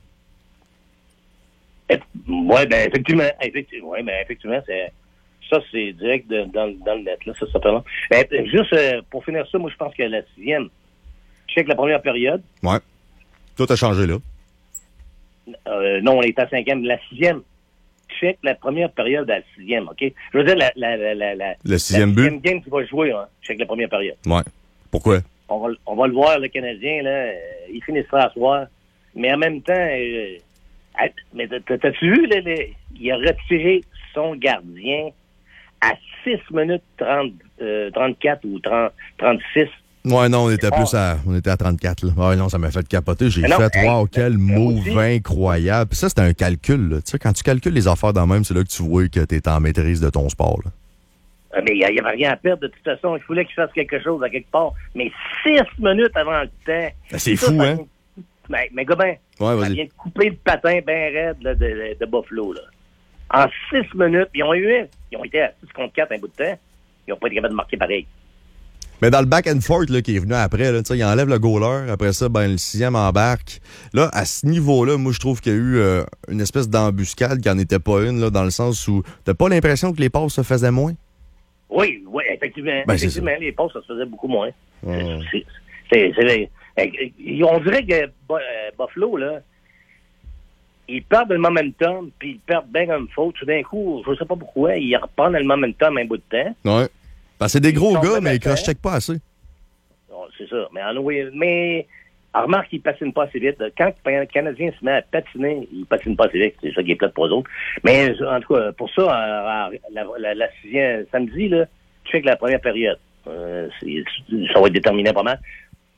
Oui, ben effectivement, effectivement, ouais, ben, effectivement, c'est ça, c'est direct de- dans, dans le net, là, ça s'appelle. Ben, juste euh, pour finir ça, moi je pense que la sixième, je sais que la première période, Ouais. Tout a changé là. euh, non, on est à cinquième, la sixième, je sais que la première période à la sixième, OK? Je veux dire, la, la, la, la, la, Le sixième la but? sixième game qui va jouer, hein, je sais que la première période. Ouais. Pourquoi? On va, on va le voir, le Canadien, là, euh, il finissera à soir, mais en même temps, euh, à- mais t'as- t'as-tu vu, là, les- il a retiré son gardien à six minutes trente, euh, trente-quatre ou trente, trente-six. Ouais, non, on était Ah. plus à. On était à trente-quatre, là. Ouais, non, ça m'a fait capoter. J'ai Mais non, fait, hey, wow, quel moi move aussi. incroyable. Puis ça, c'était un calcul, là. Tu sais, quand tu calcules les affaires dans le même, c'est là que tu vois que t'es en maîtrise de ton sport, là. Ah, mais il n'y avait rien à perdre de toute façon. Il fallait qu'il fasse quelque chose à quelque part. Mais six minutes avant le temps. Ben, c'est ça, fou, ça hein? vient- Mais, mais Gobin, Ouais, ça vas-y. vient de couper le patin bien raide là, de, de, de Buffalo. Là. En six minutes, ils ont eu, ils ont été à six contre quatre un bout de temps. Ils n'ont pas été capables de marquer pareil. Mais dans le back and forth là, qui est venu après, là, tu sais, il enlève le goaler. Après ça, ben, le sixième embarque. Là, à ce niveau-là, moi, je trouve qu'il y a eu euh, une espèce d'embuscade qui n'en était pas une, là, dans le sens où t'as pas l'impression que les passes se faisaient moins? Oui, oui, effectivement. Ben, c'est effectivement, les passes, ça se faisait beaucoup moins. Ouais. C'est- c'est- c'est- c'est- on dirait que Bu- euh, Buffalo, là, ils perdent le momentum, puis ils perdent bien comme faute. Tout d'un coup, je sais pas pourquoi, ils reprennent le momentum un bout de temps. Ouais. Ben, c'est des gros Ils sont gars, pas mais ils d'accord. cross-checkent pas assez. Bon, c'est ça. Mais, en, oui, mais remarque qu'ils patinent pas assez vite. Quand le Canadien se met à patiner, ils patinent pas assez vite. C'est ça qui est plate pour eux autres. Mais en tout cas, pour ça, euh, la, la, la sixième samedi, là, tu fais que la première période, euh, c'est- ça va être déterminé pas mal.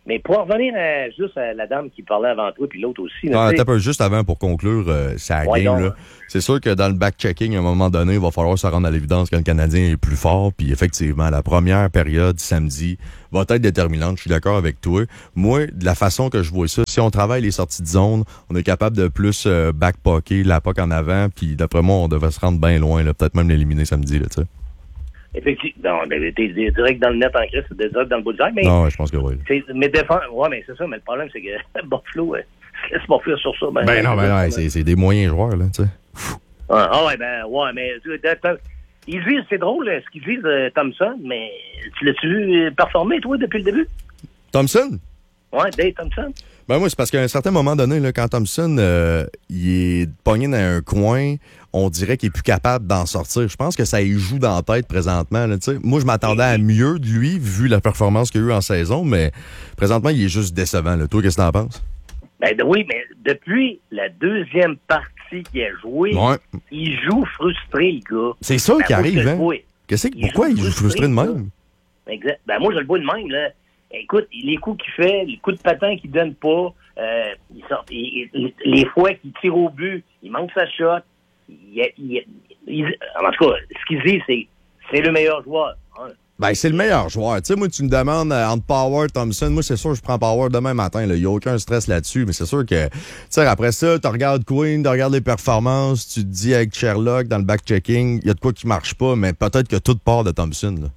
Mais pour en revenir à, juste à la dame qui parlait avant toi, puis l'autre aussi. Là, Ah, attends un peu, juste avant pour conclure, euh, ça Ouais, game, non. là. C'est sûr que dans le back-checking, à un moment donné, il va falloir se rendre à l'évidence que le Canadien est plus fort. Puis effectivement, la première période, samedi, va être déterminante. Je suis d'accord avec toi. Moi, de la façon que je vois ça, si on travaille les sorties de zone, on est capable de plus euh, back-pocker la puck en avant. Puis d'après moi, on devrait se rendre bien loin, là, peut-être même l'éliminer samedi, là, tu sais. Effectivement. Non, mais t'es direct dans le net en crise, c'est direct dans le bullseye. Mais, Non, ouais, je pense que oui. c'est- mais défense, ouais, mais c'est ça, mais le problème, c'est que Buffalo, euh, se laisse pas faire sur ça. Ben, Ben non, ben non, ouais, c'est, c'est des moyens joueurs, là, tu sais. Ah, ah ouais, ben, ouais, mais tu- t'as- t'as- ils disent, c'est drôle, ce qu'ils disent, euh, Thompson, mais tu l'as-tu vu euh, performer, toi, depuis le début? Thompson? Ouais, Dave Thompson. Ben moi, c'est parce qu'à un certain moment donné, là, quand Thompson euh, il est pogné dans un coin, on dirait qu'il est plus capable d'en sortir. Je pense que ça y joue dans la tête présentement. Là, t'sais. Moi, je m'attendais à mieux de lui, vu la performance qu'il a eu en saison, mais présentement, il est juste décevant. Là. Toi, qu'est-ce que t'en penses? Ben de- oui, mais depuis la deuxième partie qu'il a joué, Ouais. il joue frustré, le gars. C'est ça Ben, qui moi, je arrive, le hein? vois. Qu'est-ce que, Il pourquoi joue il joue frustré de même? Exact. Ben moi, je le vois de même, là. Écoute, les coups qu'il fait, les coups de patin qu'il donne pas, euh, il sort, il- il- les fois qu'il tire au but, il manque sa shot. Il, il, il- en tout cas, ce qu'il dit, c'est c'est le meilleur joueur. Hein. Ben, c'est le meilleur joueur. Tu sais, moi, tu me demandes euh, entre Power, Thompson. Moi, c'est sûr que je prends Power demain matin. Il n'y a aucun stress là-dessus. Mais c'est sûr que, tu sais, après ça, tu regardes Queen, tu regardes les performances, tu te dis avec Sherlock dans le back-checking, il y a de quoi qui marche pas, mais peut-être que tout part de Thompson, là.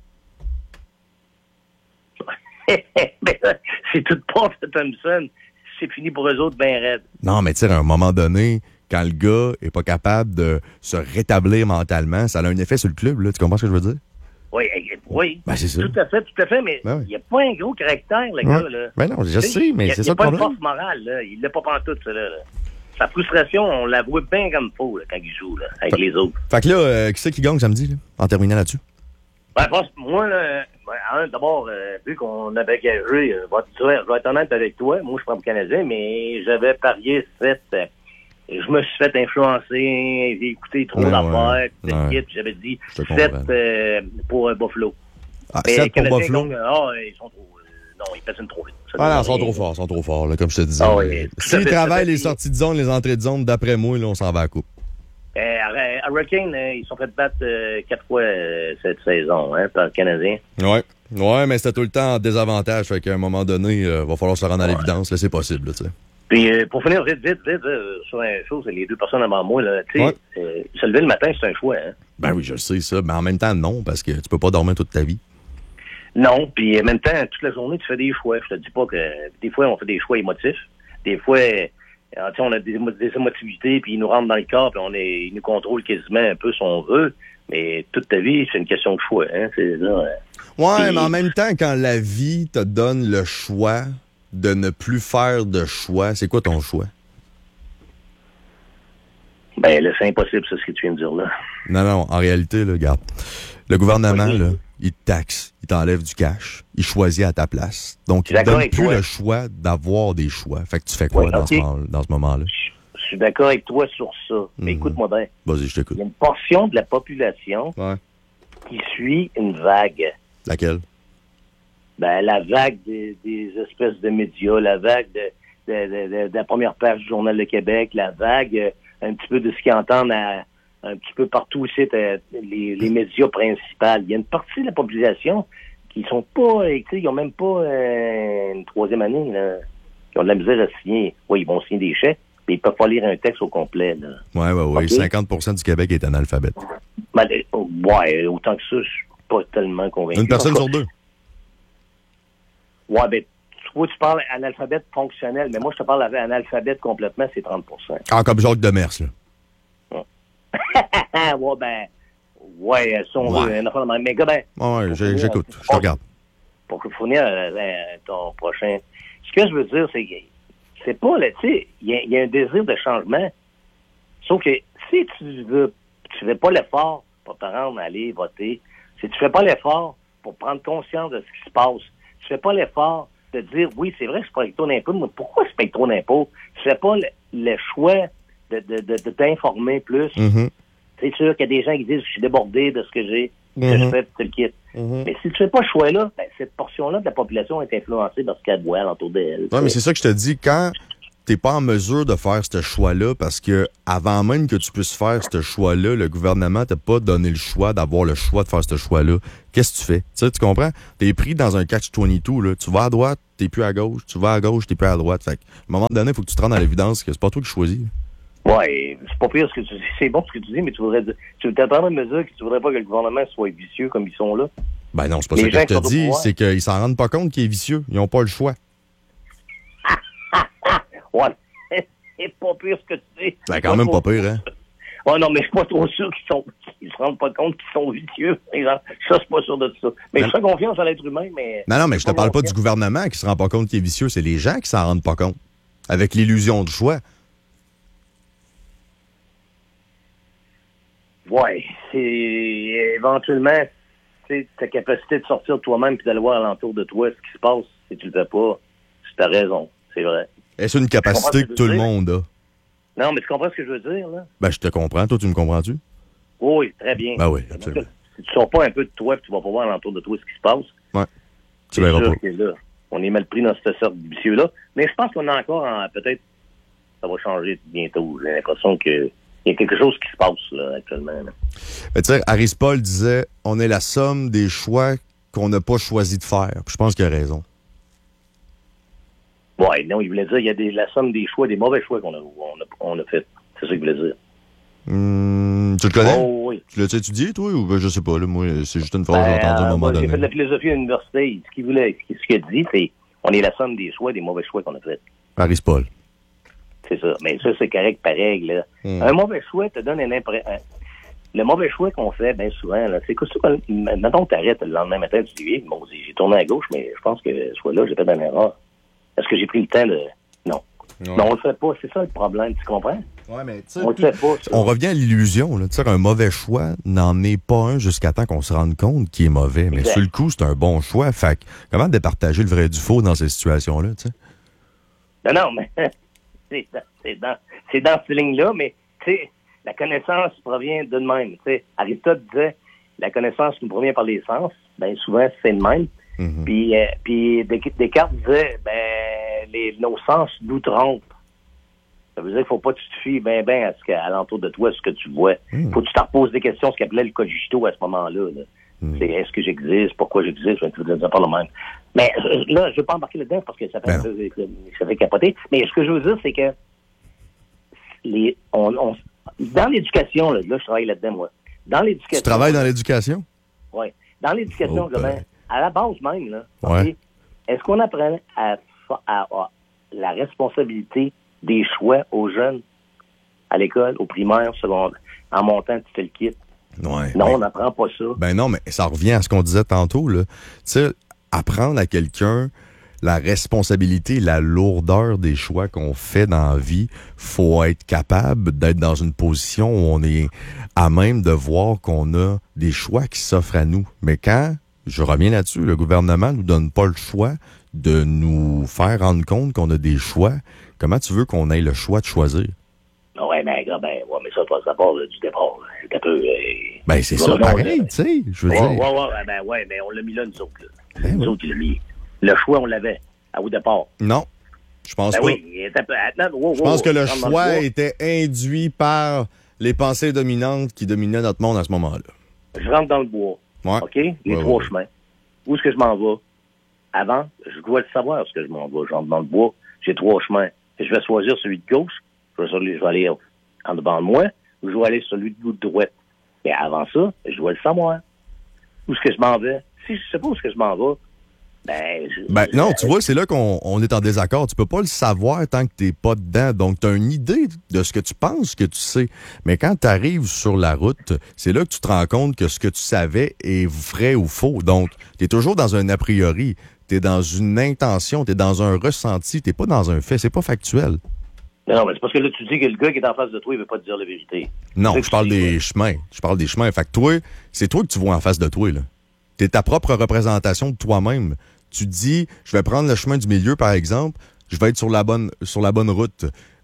Ben, c'est toute part de Thompson. C'est fini pour eux autres, ben raide. Non, mais tu sais, à un moment donné, quand le gars est pas capable de se rétablir mentalement, ça a un effet sur le club, là. Tu comprends ce que je veux dire? Oui, eh, oui. Ben, c'est ça. Tout à fait, tout à fait, mais il Ben oui. n'y a pas un gros caractère, le gars, là. Ben non, je Tu sais, sais, mais il y a- c'est il y ça a le pas de problème. force morale, là. Il l'a pas pantoute, ça, là. là. Sa frustration, on la voit bien comme faux, là, quand il joue, là, avec Fait- les autres. Fait que là, euh, qui c'est qui gagne samedi, là, en terminant là-dessus? Ben, je pense, moi, là, ben, hein, d'abord, euh, vu qu'on avait gagé, euh, je vais te dire, je vais être honnête avec toi, moi, je suis pas Canadien, mais j'avais parié sept. Euh, et je me suis fait influencer, j'ai écouté trop Ouais, d'affaires, ouais. cette Ouais. équipe, j'avais dit Je te sept comprends. euh, pour euh, Buffalo. Ah, Mais sept les pour Canadiens Buffalo? gagnent, ah, ils sont trop, euh, non, ils patinent trop vite. Ça Ah non, donne ils sont rien. trop forts, ils sont trop forts, là, comme je te disais. Ah oui, tout à S'ils fait, travaillent tout à les fait. sorties de zone, les entrées de zone, d'après moi, là, on s'en va à la coupe. Euh, à Hurricane, euh, ils sont fait battre euh, quatre fois euh, cette saison, hein, par le Canadien. Ouais. Ouais, mais c'était tout le temps en désavantage. Fait qu'à un moment donné, il va falloir se rendre à l'évidence. Là, c'est possible, là, tu sais. Puis euh, pour finir vite, vite, vite, euh, sur une chose, les deux personnes avant moi, là, tu sais, Ouais. euh, se lever le matin, c'est un choix, hein. Ben oui, je le sais, ça. Mais en même temps, non, parce que tu peux pas dormir toute ta vie. Non, puis en même temps, toute la journée, tu fais des choix. Je te dis pas que des fois, on fait des choix émotifs. Des fois, euh, tu sais, on a des, émo- des émotivités, puis ils nous rentrent dans le corps, puis on est, ils nous contrôlent quasiment un peu si on veut. Mais toute ta vie, c'est une question de choix, hein. C'est ça. euh. Ouais, Puis- mais en même temps, quand la vie te donne le choix de ne plus faire de choix, c'est quoi ton choix? Ben là, c'est impossible, ça, ce que tu viens de dire là. Non, non, en réalité, là, regarde. Le gouvernement, Oui. là, il te taxe, il t'enlève du cash, il choisit à ta place. Donc, il ne D'accord donne avec plus toi. le choix d'avoir des choix. Fait que tu fais quoi Oui, dans, ok. ce, moment- dans ce moment-là? Je suis d'accord avec toi sur ça. Mais Mhm. écoute-moi bien. Vas-y, je t'écoute. Il y a une portion de la population Ouais. qui suit une vague. Laquelle? Ben, la vague des, des espèces de médias, la vague de, de, de- de- de la première page du Journal de Québec, la vague euh, un petit peu de ce qu'ils entendent à- un petit peu partout aussi, euh, les, les médias principaux. Il y a une partie de la population qui sont pas, euh, tu sais, ils ont même pas euh, une troisième année, là. Ils ont de la misère à signer. Oui, ils vont signer des chèques, mais ils peuvent pas lire un texte au complet, là. Ouais, ouais, ouais. Ok. cinquante pour cent du Québec est analphabète. Ben, euh, ouais, autant que ça, je suis pas tellement convaincu. Une personne En tout sur cas, deux. Ouais, ben, toi, tu parles analphabète fonctionnel, mais moi, je te parle analphabète complètement, c'est trente pour cent. Ah, comme Jacques Demers, là. ouais, ben, ouais, si on Ouais. veut, une affaire de même. Mais, gars, ben, Ouais, j'ai- j'écoute. Je te regarde. pour fournir euh, euh, ton prochain. Ce que je veux dire, c'est que c'est pas, là, tu sais, il y, a- il y a un désir de changement. Sauf que si tu veux, tu fais pas l'effort pour te rendre à aller voter, si tu fais pas l'effort pour prendre conscience de ce qui se passe, tu fais pas l'effort de dire, oui, c'est vrai que je paye trop d'impôts, mais pourquoi je paye trop d'impôts? Tu fais pas le, le choix de, de, de, de t'informer plus. Mhm. C'est sûr qu'il y a des gens qui disent, je suis débordé de ce que j'ai. que je fais, puis tu le quittes. Mm-hmm. Mais si tu fais pas ce choix-là, ben, cette portion-là de la population est influencée par ce qu'elle boit alentour d'elle. Oui, mais c'est ça que je te dis. Quand t'es pas en mesure de faire ce choix-là, parce que avant même que tu puisses faire ce choix-là, le gouvernement t'a pas donné le choix d'avoir le choix de faire ce choix-là. Qu'est-ce que tu fais? Tu sais, tu comprends? T'es pris dans un catch vingt-deux, là. Tu vas à droite, t'es plus à gauche. Tu vas à gauche, t'es plus à droite. Fait que, à un moment donné, il faut que tu te rendes à l'évidence que c'est pas toi qui choisis. Ouais, c'est pas pire ce que tu dis. C'est bon ce que tu dis, mais tu voudrais dire, tu t'es en train de me dire que tu voudrais pas que le gouvernement soit vicieux comme ils sont là. Ben non, c'est pas Les ça que gens je qui sont te au dis. pouvoir. C'est qu'ils s'en rendent pas compte qu'il est vicieux. Ils ont pas le choix. Ouais. C'est pas pire ce que tu dis. Ben quand même pas pire, hein? Ouais, non, mais je suis pas trop sûr qu'ils sont, qu'ils se rendent pas compte qu'ils sont vicieux. Ça, je suis pas sûr de ça. Mais Non. je fais confiance à l'être humain, mais. Non, non, mais je te parle pas du gouvernement qui se rend pas compte qu'il est vicieux. C'est les gens qui s'en rendent pas compte. Avec l'illusion de choix. Ouais, c'est éventuellement, tu sais, ta capacité de sortir de toi-même et d'aller voir alentour de toi ce qui se passe, si tu le fais pas, tu as raison, c'est vrai. Est-ce une capacité que, que tout le monde a? Non, mais tu comprends ce que je veux dire, là? Ben, je te comprends. Toi, tu me comprends-tu? Oui, très bien. Ben oui, absolument. Si tu sors pas un peu de toi et tu vas pas voir alentour de toi ce qui se passe, ouais. Tu c'est verras sûr pas. que là, on est mal pris dans cette sorte de vicieux-là. Mais je pense qu'on a encore, en, peut-être, ça va changer bientôt. J'ai l'impression que il y a quelque chose qui se passe là, actuellement. Là. Ben, tu sais, Harris Paul disait on est la somme des choix qu'on n'a pas choisi de faire. Puis je pense qu'il a raison. Ouais, non, il voulait dire il y a des, la somme des choix, des mauvais choix qu'on a, on a, on a fait. C'est ça qu'il voulait dire. Hum, tu le connais? Oh, oui. Tu l'as étudié, toi, ou ben, je sais pas, là, moi, c'est juste une phrase que j'ai Ben, entendue à un moment moi, donné. j'ai fait de la philosophie à l'université. Ce qu'il voulait, ce qu'il a dit, c'est on est la somme des choix, des mauvais choix qu'on a fait. Harris Paul. C'est ça. Mais ça, c'est correct par règle. Là. Mm. Un mauvais choix te donne une impression. Le mauvais choix qu'on fait bien souvent, là, c'est que ça, mettons que tu arrêtes le lendemain matin, tu dis, bon, j'ai tourné à gauche, mais je pense que ce fois-là, j'ai fait une erreur. Est-ce que j'ai pris le temps de. Non. Ouais. Non, on le fait pas. C'est ça le problème, tu comprends? Ouais, mais tu On le fait pas. Ça. On revient à l'illusion. Là. Tu sais, un mauvais choix n'en est pas un jusqu'à temps qu'on se rende compte qu'il est mauvais. Mais exact. sur le coup, c'est un bon choix. Fait que, comment départager le vrai du faux dans ces situations-là, tu sais? Non, non, mais c'est dans, c'est dans, c'est dans ces lignes-là, mais tu sais, la connaissance provient de même. Tu sais, Aristote disait la connaissance nous provient par les sens. Ben souvent, c'est de même. Mm-hmm. Puis, euh, puis Descartes disait ben les, nos sens nous trompent. Ça veut dire qu'il faut pas que tu te fies bien ben à ce qu'alentour de toi, ce que tu vois. Mm. Faut que tu te reposes des questions, ce qu'il appelait le cogito à ce moment-là. Là. Mm. C'est est-ce que j'existe, pourquoi j'existe, je ne sais pas le même. Mais euh, là, je ne vais pas embarquer là-dedans parce que ça fait, Ben ça, ça fait capoter. Mais ce que je veux dire, c'est que les, on, on, dans l'éducation, là, là, je travaille là-dedans, moi. Dans l'éducation. Tu travailles dans l'éducation? Oui. Dans l'éducation, Oh, je ben. dirais, à la base même, là, Ouais. okay, est-ce qu'on apprend à, à, à la responsabilité des choix aux jeunes à l'école, au primaire, au secondaire, en montant, tu fais le kit? Ouais. Non, mais- on n'apprend pas ça. Ben non, mais ça revient à ce qu'on disait tantôt, là. Tu sais, apprendre à quelqu'un la responsabilité, la lourdeur des choix qu'on fait dans la vie, faut être capable d'être dans une position où on est à même de voir qu'on a des choix qui s'offrent à nous. Mais quand, je reviens là-dessus, le gouvernement nous donne pas le choix de nous faire rendre compte qu'on a des choix, comment tu veux qu'on ait le choix de choisir? Oui, mais, ben, ouais, mais ça, ça part là, du départ. là. C'est un peu. Euh, Ben, c'est non, ça, non, pareil, euh, tu sais, je veux ouais, dire. ouais, ouais, ben, ouais, mais on l'a mis là, nous autres. Là. Ben nous oui. autres, il l'a mis. Le choix, on l'avait, à, au départ. Non, je pense Ben pas. oui, il était un peu. Attends, wow, Je wow, pense que le rentre dans choix bois. était induit par les pensées dominantes qui dominaient notre monde à ce moment-là. Je rentre dans le bois. Ouais. OK? Les Ouais, trois ouais. chemins. Où est-ce que je m'en vais? Avant, je dois le savoir ce que je m'en vais. Je rentre dans le bois. J'ai trois chemins. Et je vais choisir celui de gauche. Je vais, je vais aller en devant de moi. Ou je vais aller sur celui de droite. Mais avant ça, je dois le savoir. Où est-ce que je m'en vais? Si je sais pas où est-ce que je m'en vais, ben... Je, Ben non, je- tu vois, c'est là qu'on on est en désaccord. Tu peux pas le savoir tant que t'es pas dedans. Donc, tu as une idée de ce que tu penses que tu sais. Mais quand tu arrives sur la route, c'est là que tu te rends compte que ce que tu savais est vrai ou faux. Donc, tu es toujours dans un a priori. Tu es dans une intention, tu es dans un ressenti, tu pas dans un fait. C'est pas factuel. Non, non, mais c'est parce que là, tu dis que le gars qui est en face de toi, il veut pas te dire la vérité. Non, C'est je parle que tu dis, des chemins. Je parle des chemins. Fait que toi, c'est toi que tu vois en face de toi, là. T'es ta propre représentation de toi-même. Tu te dis, je vais prendre le chemin du milieu, par exemple, je vais être sur la bonne, sur la bonne route.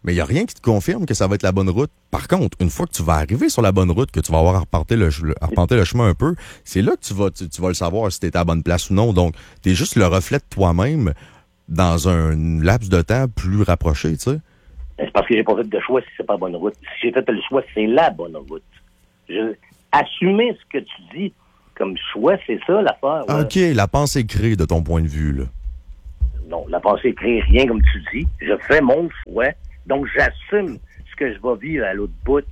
Mais il n'y a rien qui te confirme que ça va être la bonne route. Par contre, une fois que tu vas arriver sur la bonne route, que tu vas avoir à reparter le, à reparter le chemin un peu, c'est là que tu vas, tu, tu vas le savoir si tu es à la bonne place ou non. Donc, tu es juste le reflet de toi-même dans un laps de temps plus rapproché, tu sais. C'est parce que j'ai pas fait de choix si c'est pas la bonne route. Si j'ai fait le choix, c'est la bonne route. Je, assumer ce que tu dis comme choix, c'est ça l'affaire. Ouais. OK, la pensée crée de ton point de vue, là. Non, la pensée crée rien, comme tu dis. Je fais mon choix, donc j'assume ce que je vais vivre à l'autre bout.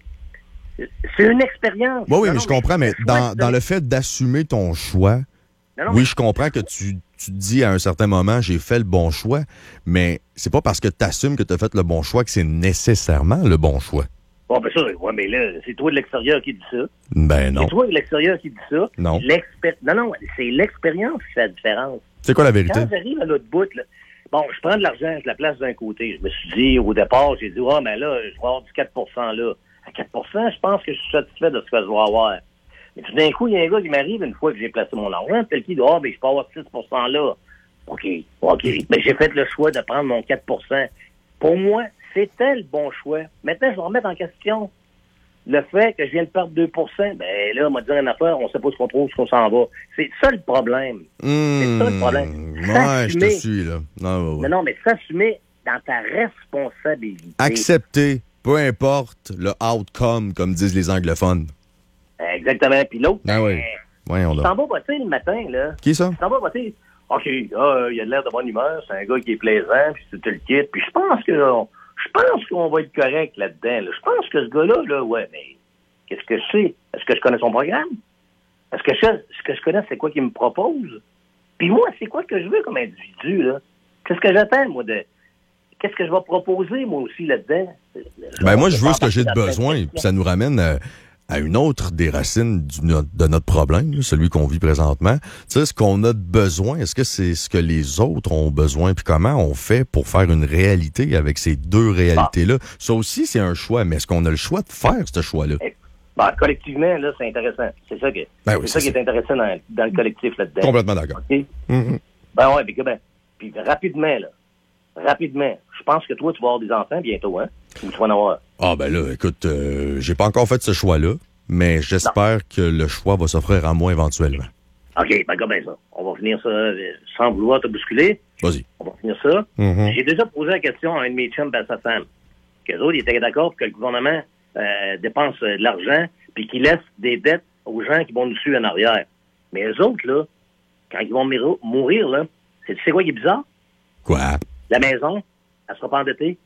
C'est une expérience. Oui, oui, non, mais non, je comprends, mais dans, de... dans le fait d'assumer ton choix, non, non, oui, mais... je comprends que tu, tu te dis à un certain moment, j'ai fait le bon choix, mais c'est pas parce que tu assumes que tu as fait le bon choix que c'est nécessairement le bon choix. Bon, ben ça, ouais, mais là, c'est toi de l'extérieur qui dit ça. Ben non. C'est toi de l'extérieur qui dit ça. Non. L'expé... Non, non, c'est l'expérience qui fait la différence. C'est quoi la vérité? Quand j'arrive à l'autre bout, là, bon, je prends de l'argent, je la place d'un côté. Je me suis dit, au départ, j'ai dit, ah, oh, mais là, je vais avoir du quatre pour cent là. À quatre pour cent, je pense que je suis satisfait de ce que je vais avoir. Mais tout d'un coup, il y a un gars qui m'arrive une fois que j'ai placé mon argent, tel qu'il dit, ah, oh, mais je peux avoir six pour cent là. OK, OK. Mais j'ai fait le choix de prendre mon quatre pour cent. Pour moi, c'était le bon choix. Maintenant, je vais remettre en question le fait que je viens de perdre deux pour cent. Ben là, on m'a dit une affaire, on sait pas ce qu'on trouve, ce qu'on s'en va. C'est ça le problème. Mmh, c'est ça le problème. Ouais, je te suis, là. Non, ouais, ouais. non, non, mais s'assumer dans ta responsabilité. Accepter, peu importe le outcome, comme disent les anglophones. Exactement. Puis l'autre, ah oui. Ouais, on il a. s'en va voter le matin, là. Qui ça? Il s'en va voter. OK, ah, il a l'air de bonne humeur, c'est un gars qui est plaisant, puis tu te le quittes. Puis je pense que je pense qu'on va être correct là-dedans. Là. Je pense que ce gars-là, là, ouais, mais qu'est-ce que je sais? Est-ce que je connais son programme? Est-ce que je, ce que je connais, c'est quoi qu'il me propose? Puis moi, c'est quoi que je veux comme individu, là? Qu'est-ce que j'attends, moi, de... Qu'est-ce que je vais proposer, moi aussi, là-dedans? Ben moi, je veux ce que j'ai de besoin. Puis ça nous ramène à, à une autre des racines du, de notre problème, celui qu'on vit présentement. Tu sais, ce qu'on a de besoin, est-ce que c'est ce que les autres ont besoin? Puis comment on fait pour faire une réalité avec ces deux réalités-là? Ah. Ça aussi, c'est un choix, mais est-ce qu'on a le choix de faire ce choix-là? Ben, collectivement, là, c'est intéressant. C'est ça, que, ben oui, c'est ça, ça qui est intéressant dans, dans le collectif là-dedans. Complètement d'accord. Okay? Mm-hmm. Ben ouais, puis ben, puis rapidement, là, rapidement, je pense que toi, tu vas avoir des enfants bientôt, hein? Ou tu vas en avoir. Ah ben là, écoute, euh, j'ai pas encore fait ce choix-là, mais j'espère non. que le choix va s'offrir à moi éventuellement. OK, ben comme ben ça. On va finir ça euh, sans vouloir te bousculer. Vas-y. On va finir ça. Mm-hmm. J'ai déjà posé la question à un de mes chums et à sa femme. Qu'eux autres, ils étaient d'accord pour que le gouvernement euh, dépense euh, de l'argent puis qu'ils laissent des dettes aux gens qui vont nous suivre en arrière. Mais eux autres, là, quand ils vont mourir, mourir là, c'est, tu sais quoi qui est bizarre? Quoi? La maison, elle sera pas endettée.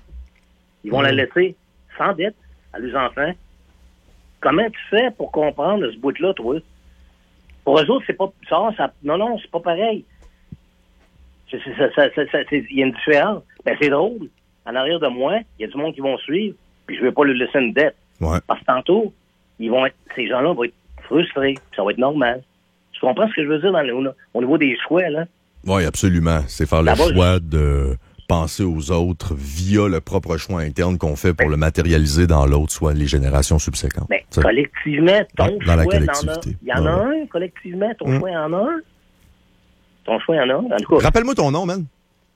Ils vont mmh. la laisser sans dette à leurs enfants. Comment tu fais pour comprendre ce bout-là, toi? Pour eux autres, c'est pas ça, ça non, non, c'est pas pareil. Il y a une différence. Ben, c'est drôle. En arrière de moi, il y a du monde qui vont suivre, puis je vais pas leur laisser une dette. Ouais. Parce que tantôt, ils vont être, ces gens-là vont être frustrés, puis ça va être normal. Tu comprends ce que je veux dire dans le, au niveau des choix, là? Oui, absolument. C'est faire le Là-bas, choix de penser aux autres via le propre choix interne qu'on fait pour ben, le matérialiser dans l'autre, soit les générations subséquentes. Mais ben, collectivement, ton ouais, choix, il y en a ouais. un, collectivement, ton mmh. choix, il y en a un. Ton choix, il y en a un. En tout cas. Rappelle-moi ton nom, man.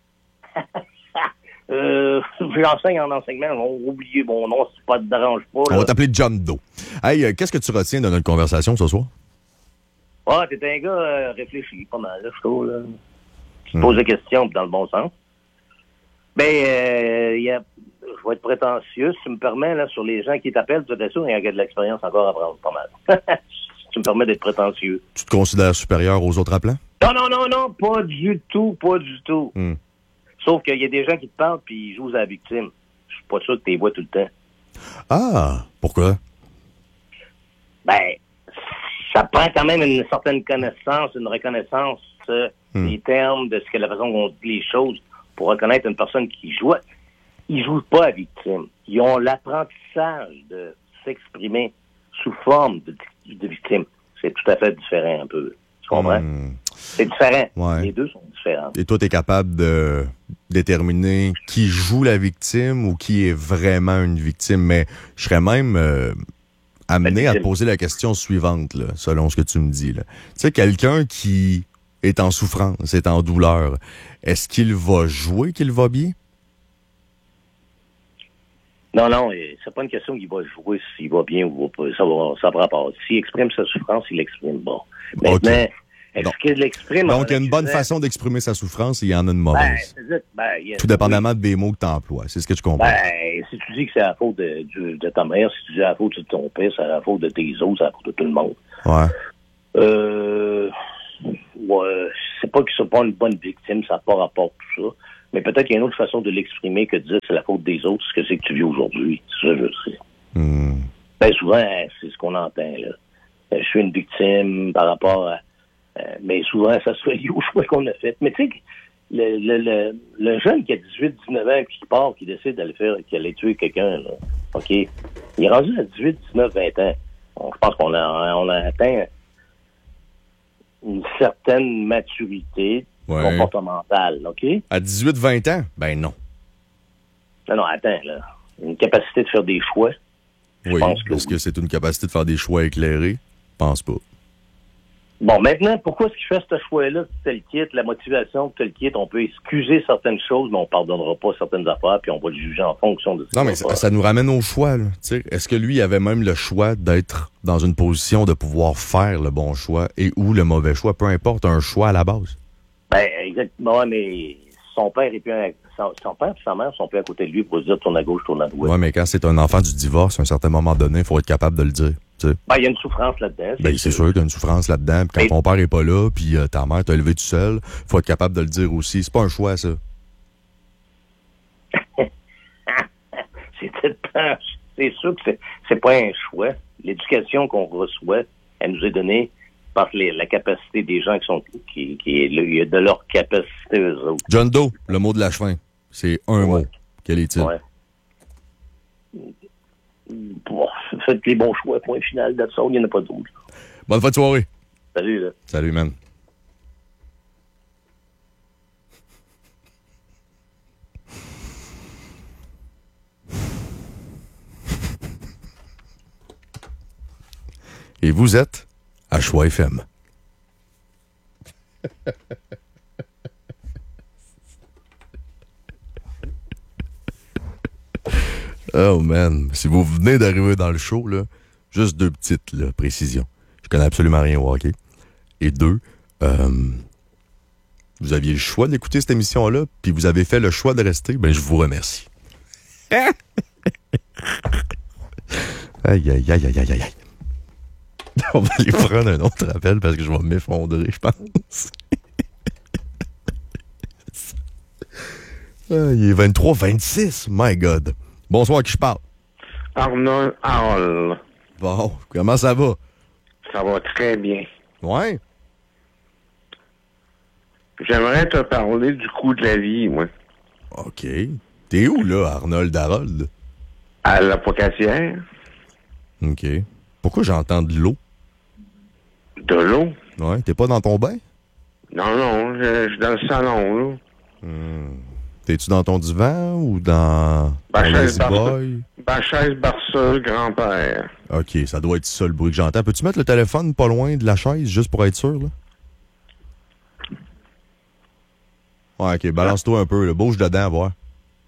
euh, j'enseigne en enseignement. On va oublier mon nom, si ça ne te dérange pas. Là. On va t'appeler John Doe. Hey, euh, qu'est-ce que tu retiens de notre conversation ce soir? Ah, t'es un gars euh, réfléchi, pas mal, là, je trouve, là. Tu te poses des questions dans le bon sens. Ben, euh, y a, je vais être prétentieux. Si tu me permets, là, sur les gens qui t'appellent, tu es sûr qu'il y a de l'expérience encore à prendre, pas mal. Si tu me permets d'être prétentieux. Tu te considères supérieur aux autres appelants? Non, non, non, non, pas du tout, pas du tout. Mm. Sauf qu'il y a des gens qui te parlent puis ils jouent à la victime. Je suis pas sûr que tu les vois tout le temps. Ah, pourquoi? Ben, ça prend quand même une certaine connaissance, une reconnaissance euh, mm. des termes, de ce que la façon dont on dit les choses pour reconnaître une personne qui joue. Ils jouent pas à victime. Ils ont l'apprentissage de s'exprimer sous forme de, de victime. C'est tout à fait différent un peu. Tu comprends? Mm. C'est différent. Ouais. Les deux sont différents. Et toi, tu es capable de déterminer qui joue la victime ou qui est vraiment une victime. Mais je serais même euh, amené à te poser la question suivante, là, selon ce que tu me dis. Tu sais, quelqu'un qui est en souffrance, est en douleur, est-ce qu'il va jouer qu'il va bien? Non, non, c'est pas une question qu'il va jouer s'il va bien ou pas. Ça va, ça va rapport. S'il exprime sa souffrance, il l'exprime pas. Maintenant, okay. est-ce qu'il l'exprime... Donc, il y a une bonne façon d'exprimer sa souffrance et il y en a une mauvaise. Ben, ben, il y a, tout dépendamment oui. des mots que tu emploies. C'est ce que tu comprends. Ben, si tu dis que c'est la faute de, de, de ta mère, si tu dis que c'est la faute de ton père, c'est la faute de tes autres, c'est la faute de tout le monde. Ouais. Euh... Ouais, c'est pas que c'est pas une bonne victime, ça n'a pas rapport à tout ça. Mais peut-être qu'il y a une autre façon de l'exprimer que de dire que c'est la faute des autres, ce que c'est que tu vis aujourd'hui. C'est ça, je sais. Mm. Ben, souvent, c'est ce qu'on entend, là. Je suis une victime par rapport à... Euh, mais souvent, ça se fait lié au choix qu'on a fait. Mais tu sais, le, le, le, le jeune qui a dix-huit dix-neuf ans, puis qui part, qui décide d'aller faire, qu'il allait tuer quelqu'un, là, OK? Il est rendu à dix-huit dix-neuf vingt ans. Donc, je pense qu'on a, on a atteint une certaine maturité ouais. comportementale, OK? À dix-huit vingt ans? Ben non. Non, non, attends, là. Une capacité de faire des choix. Oui, est-ce que, que c'est une capacité de faire des choix éclairés? Je pense pas. Bon, maintenant, pourquoi est-ce qu'il fait ce choix-là, tel kit, la motivation, tel kit, on peut excuser certaines choses, mais on pardonnera pas certaines affaires, puis on va le juger en fonction de ça. Non, mais ça, ça nous ramène au choix, là. T'sais, est-ce que lui avait même le choix d'être dans une position de pouvoir faire le bon choix et ou le mauvais choix, peu importe, un choix à la base? Ben, exactement, mais son père et puis un, son, son père et sa mère sont plus à côté de lui pour se dire tourne à gauche, tourne à droite. Oui, mais quand c'est un enfant du divorce, à un certain moment donné, il faut être capable de le dire. T'sais. Ben, il y a une souffrance là-dedans. Ben, c'est sûr qu'il y a une souffrance là-dedans. Puis quand et... ton père est pas là, puis euh, ta mère t'a élevé tout seul, faut être capable de le dire aussi. C'est pas un choix, ça. c'est, c'est sûr que c'est, c'est pas un choix. L'éducation qu'on reçoit, elle nous est donnée par les, la capacité des gens qui sont qui, qui est de leur capacité eux autres. John Doe, le mot de la fin, c'est un ouais. mot. Quel est-il? Ouais. Bon, faites les bons choix, point final de ça, il n'y en a pas d'autres. Bonne fin de soirée. Salut, là. Salut, man. Et vous êtes à Choix F M. Oh man, si vous venez d'arriver dans le show, là, juste deux petites là, précisions. Je connais absolument rien au hockey. Et deux, euh, vous aviez le choix d'écouter cette émission-là, puis vous avez fait le choix de rester, ben je vous remercie. Aïe, aïe, aïe, aïe, aïe, aïe. On va aller prendre un autre appel parce que je vais m'effondrer, je pense. Ah, il est vingt-trois vingt-six, my God. Bonsoir, à qui je parle? Arnold Harold. Bon, comment ça va? Ça va très bien. Ouais? J'aimerais te parler du coût de la vie, moi. OK. T'es où, là, Arnold Harold? À la Pocassière. OK. Pourquoi j'entends de l'eau? De l'eau? Ouais, t'es pas dans ton bain? Non, non, je, je suis dans le salon, là. Hmm. T'es-tu dans ton divan ou dans Bachaise Boy? Bachaise Barseul, grand-père. OK, ça doit être ça le bruit que j'entends. Peux-tu mettre le téléphone pas loin de la chaise, juste pour être sûr, là? Ouais, OK, balance-toi un peu, là. Bouge dedans, à voir.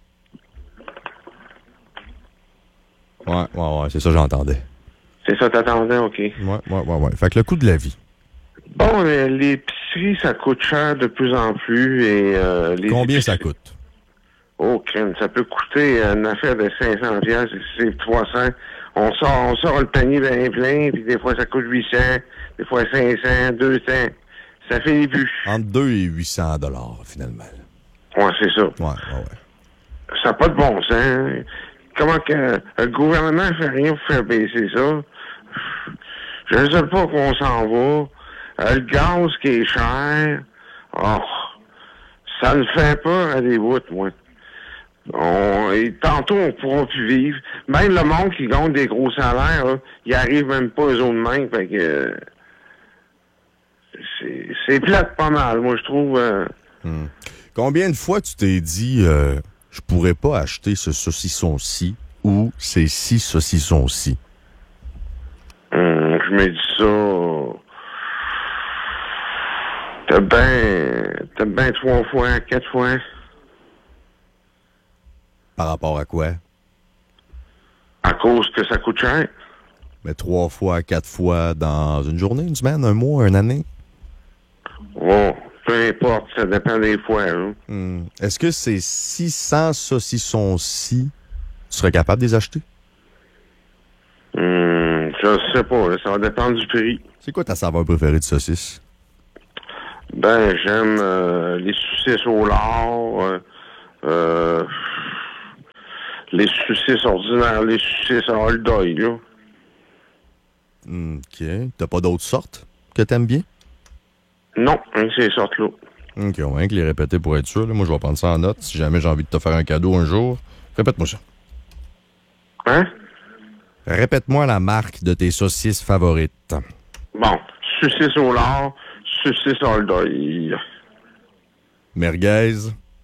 Ouais, ouais, ouais, c'est ça que j'entendais. C'est ça que t'attendais, OK. Ouais, ouais, ouais, ouais. Fait que le coût de la vie. Bon, l'épicerie, ça coûte cher de plus en plus. Et, euh, les Combien épiceries... ça coûte? Oh, crème, ça peut coûter une affaire de cinq cents dollars, c'est trois cents. On sort, on sort le panier bien plein, puis des fois ça coûte huit cents, des fois cinq cents, deux cents. Ça fait les bûches. Entre deux et huit cents dollars, finalement. Ouais, c'est ça. Ouais, ouais, ouais. Ça n'a pas de bon sens. Comment que euh, le gouvernement ne fait rien pour faire baisser ça? Je ne sais pas où on s'en va. Euh, le gaz qui est cher, oh, ça me fait peur à des bouts, moi. On, et tantôt, on ne pourra plus vivre. Même le monde qui gagne des gros salaires, là, ils arrivent même pas aux autres mains. Fait que, euh, c'est, c'est plate pas mal, moi, je trouve. Euh... Hmm. Combien de fois tu t'es dit, euh, je pourrais pas acheter ce saucisson-ci ou ces six saucissons-ci? Hum, je me dis ça. T'as bien, t'as bien trois fois, quatre fois. Par rapport à quoi? cause que ça coûte cher. Mais trois fois, quatre fois dans une journée, une semaine, un mois, une année? Bon, peu importe, ça dépend des fois. Hein. Hmm. Est-ce que ces six cents saucissons-ci, tu serais capable de les acheter? Hum, je sais pas, là, ça va dépendre du prix. C'est quoi ta saveur préférée de saucisse? Ben, j'aime euh, les saucisses au lard, euh, euh, les saucisses ordinaires, les saucisses à Old Oil, là. OK. T'as pas d'autres sortes que t'aimes bien? Non, hein, c'est ces sortes-là. OK, on va rien que les répéter pour être sûr. Là. Moi, je vais prendre ça en note. Si jamais j'ai envie de te faire un cadeau un jour, répète-moi ça. Hein? Répète-moi la marque de tes saucisses favorites. Bon, saucisses au lard, saucisses Old Oil. Merguez.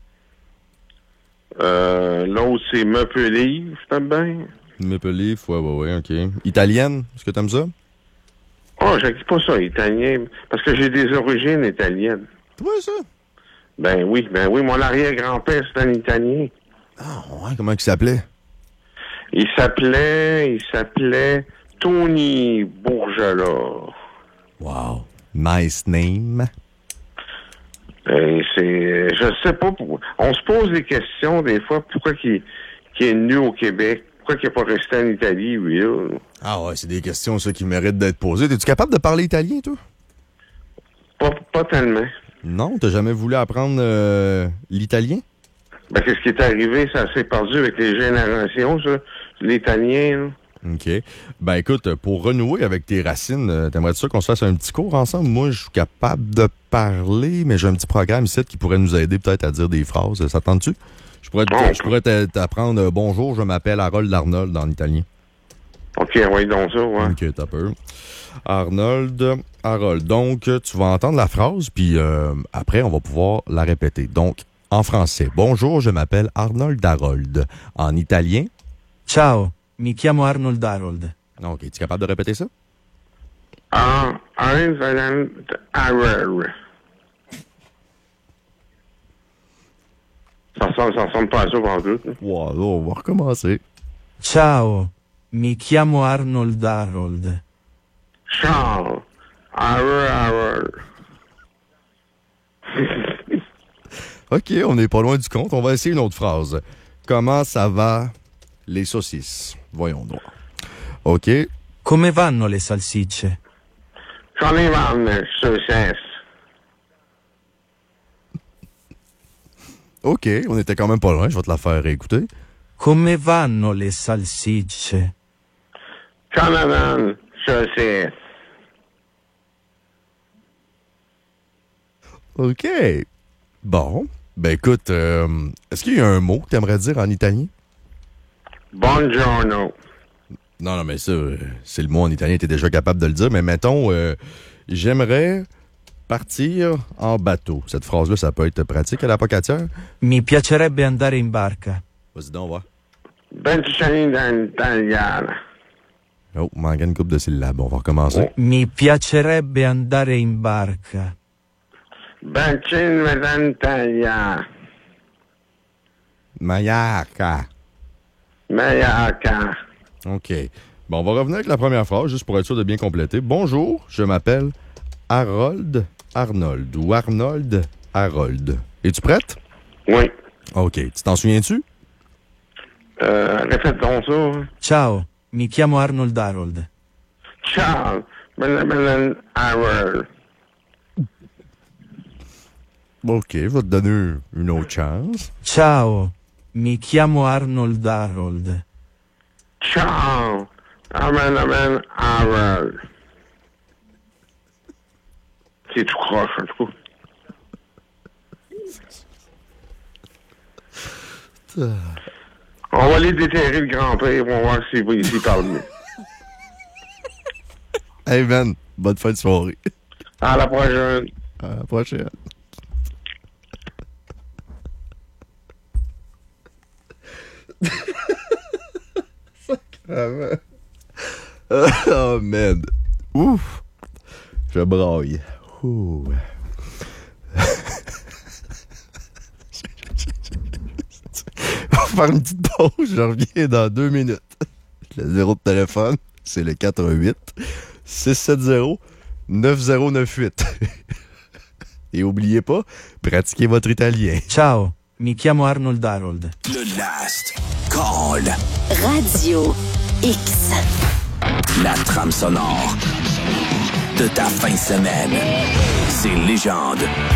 Euh, l'autre, c'est Maple Leaf, t'aimes bien? Maple Leaf, ouais, ouais, ouais, OK. Italienne, est-ce que t'aimes ça? Oh, j'acquitte pas ça, italien, parce que j'ai des origines italiennes. Ouais, ça? Ben oui, ben oui, mon arrière-grand-père, c'est un Italien. Ah, ouais, comment il s'appelait? Il s'appelait, il s'appelait Tony Bourgelat. Wow. Nice name. Ben, c'est, je sais pas pourquoi. On se pose des questions, des fois, pourquoi qu'il, qu'il est né au Québec? Pourquoi qu'il n'est pas resté en Italie, lui, là? Ah ouais, c'est des questions, ça, qui méritent d'être posées. Es-tu capable de parler italien, toi? Pas, pas tellement. Non, t'as jamais voulu apprendre euh, l'italien? Ben, qu'est-ce qui est arrivé? Ça s'est perdu avec les générations, ça. L'italien, là. OK. Ben écoute, pour renouer avec tes racines, euh, t'aimerais-tu ça qu'on se fasse un petit cours ensemble? Moi, je suis capable de parler, mais j'ai un petit programme ici qui pourrait nous aider peut-être à dire des phrases. Ça te tente-tu? Je pourrais, Bon, je pourrais t'apprendre euh, « Bonjour, je m'appelle Harold Arnold » en italien. OK, oui, donc ça, ouais. OK, t'as peur. Arnold, Harold. Donc, tu vas entendre la phrase, puis euh, après, on va pouvoir la répéter. Donc, en français, « Bonjour, je m'appelle Arnold Harold ». En italien? Ciao, mi chiamo Arnold Harold. OK, es-tu capable de répéter ça? Ah, Arnold Harold. Ça ressemble, ça ressemble pas à ça, par tout. Wow, là, on va recommencer. Ciao, mi chiamo Arnold Harold. Ciao, Harold Harold. OK, on n'est pas loin du compte. On va essayer une autre phrase. Comment ça va, les saucisses? Voyons donc. OK. Come vanno le salsicce? Come vanno le saucisses? OK, on était quand même pas loin. Je vais te la faire réécouter. Come vanno le salsicce? Come vanno le saucisses? OK. Bon. Ben écoute, euh, est-ce qu'il y a un mot que tu aimerais dire en italien? Buongiorno. Non, non, mais ça, euh, c'est le mot en italien, tu es déjà capable de le dire. Mais mettons, euh, j'aimerais partir en bateau. Cette phrase-là, ça peut être pratique à la pocatière. Mi piacerebbe andare in barca. Vas-y donc, va. Benzina italiana. Oh, manque une couple de syllabes. On va recommencer. Mi piacerebbe andare in barca. Benzina italiana. Mallorca. Mallorca. OK. Bon, on va revenir avec la première phrase, juste pour être sûr de bien compléter. Bonjour, je m'appelle Harold Arnold ou Arnold Harold. Es-tu prête? Oui. OK. Tu t'en souviens-tu? Euh, répète donc ça. Ciao, mi chiamo Arnold Harold. Ciao, Madame Harold. OK, je vais te donner une autre chance. Ciao, mi chiamo Arnold Harold. Ciao, Madame Harold. C'est tout croche, en tout cas. On va aller déterrer le grand-père, on va voir s'il s'il parle mieux. Hey man, bonne fin de soirée. À la prochaine. À la prochaine. Sacrément. Oh man. Ouf. Je braille. Ouh. On va faire une petite pause. Je reviens dans deux minutes. Le numéro de téléphone, c'est le quatre un huit, six sept zéro, neuf zéro neuf huit. Et oubliez pas, pratiquez votre italien. Ciao, mi chiamo Arnold Harold. Le Last Call. Radio X. La trame sonore de ta fin de semaine. C'est Légende.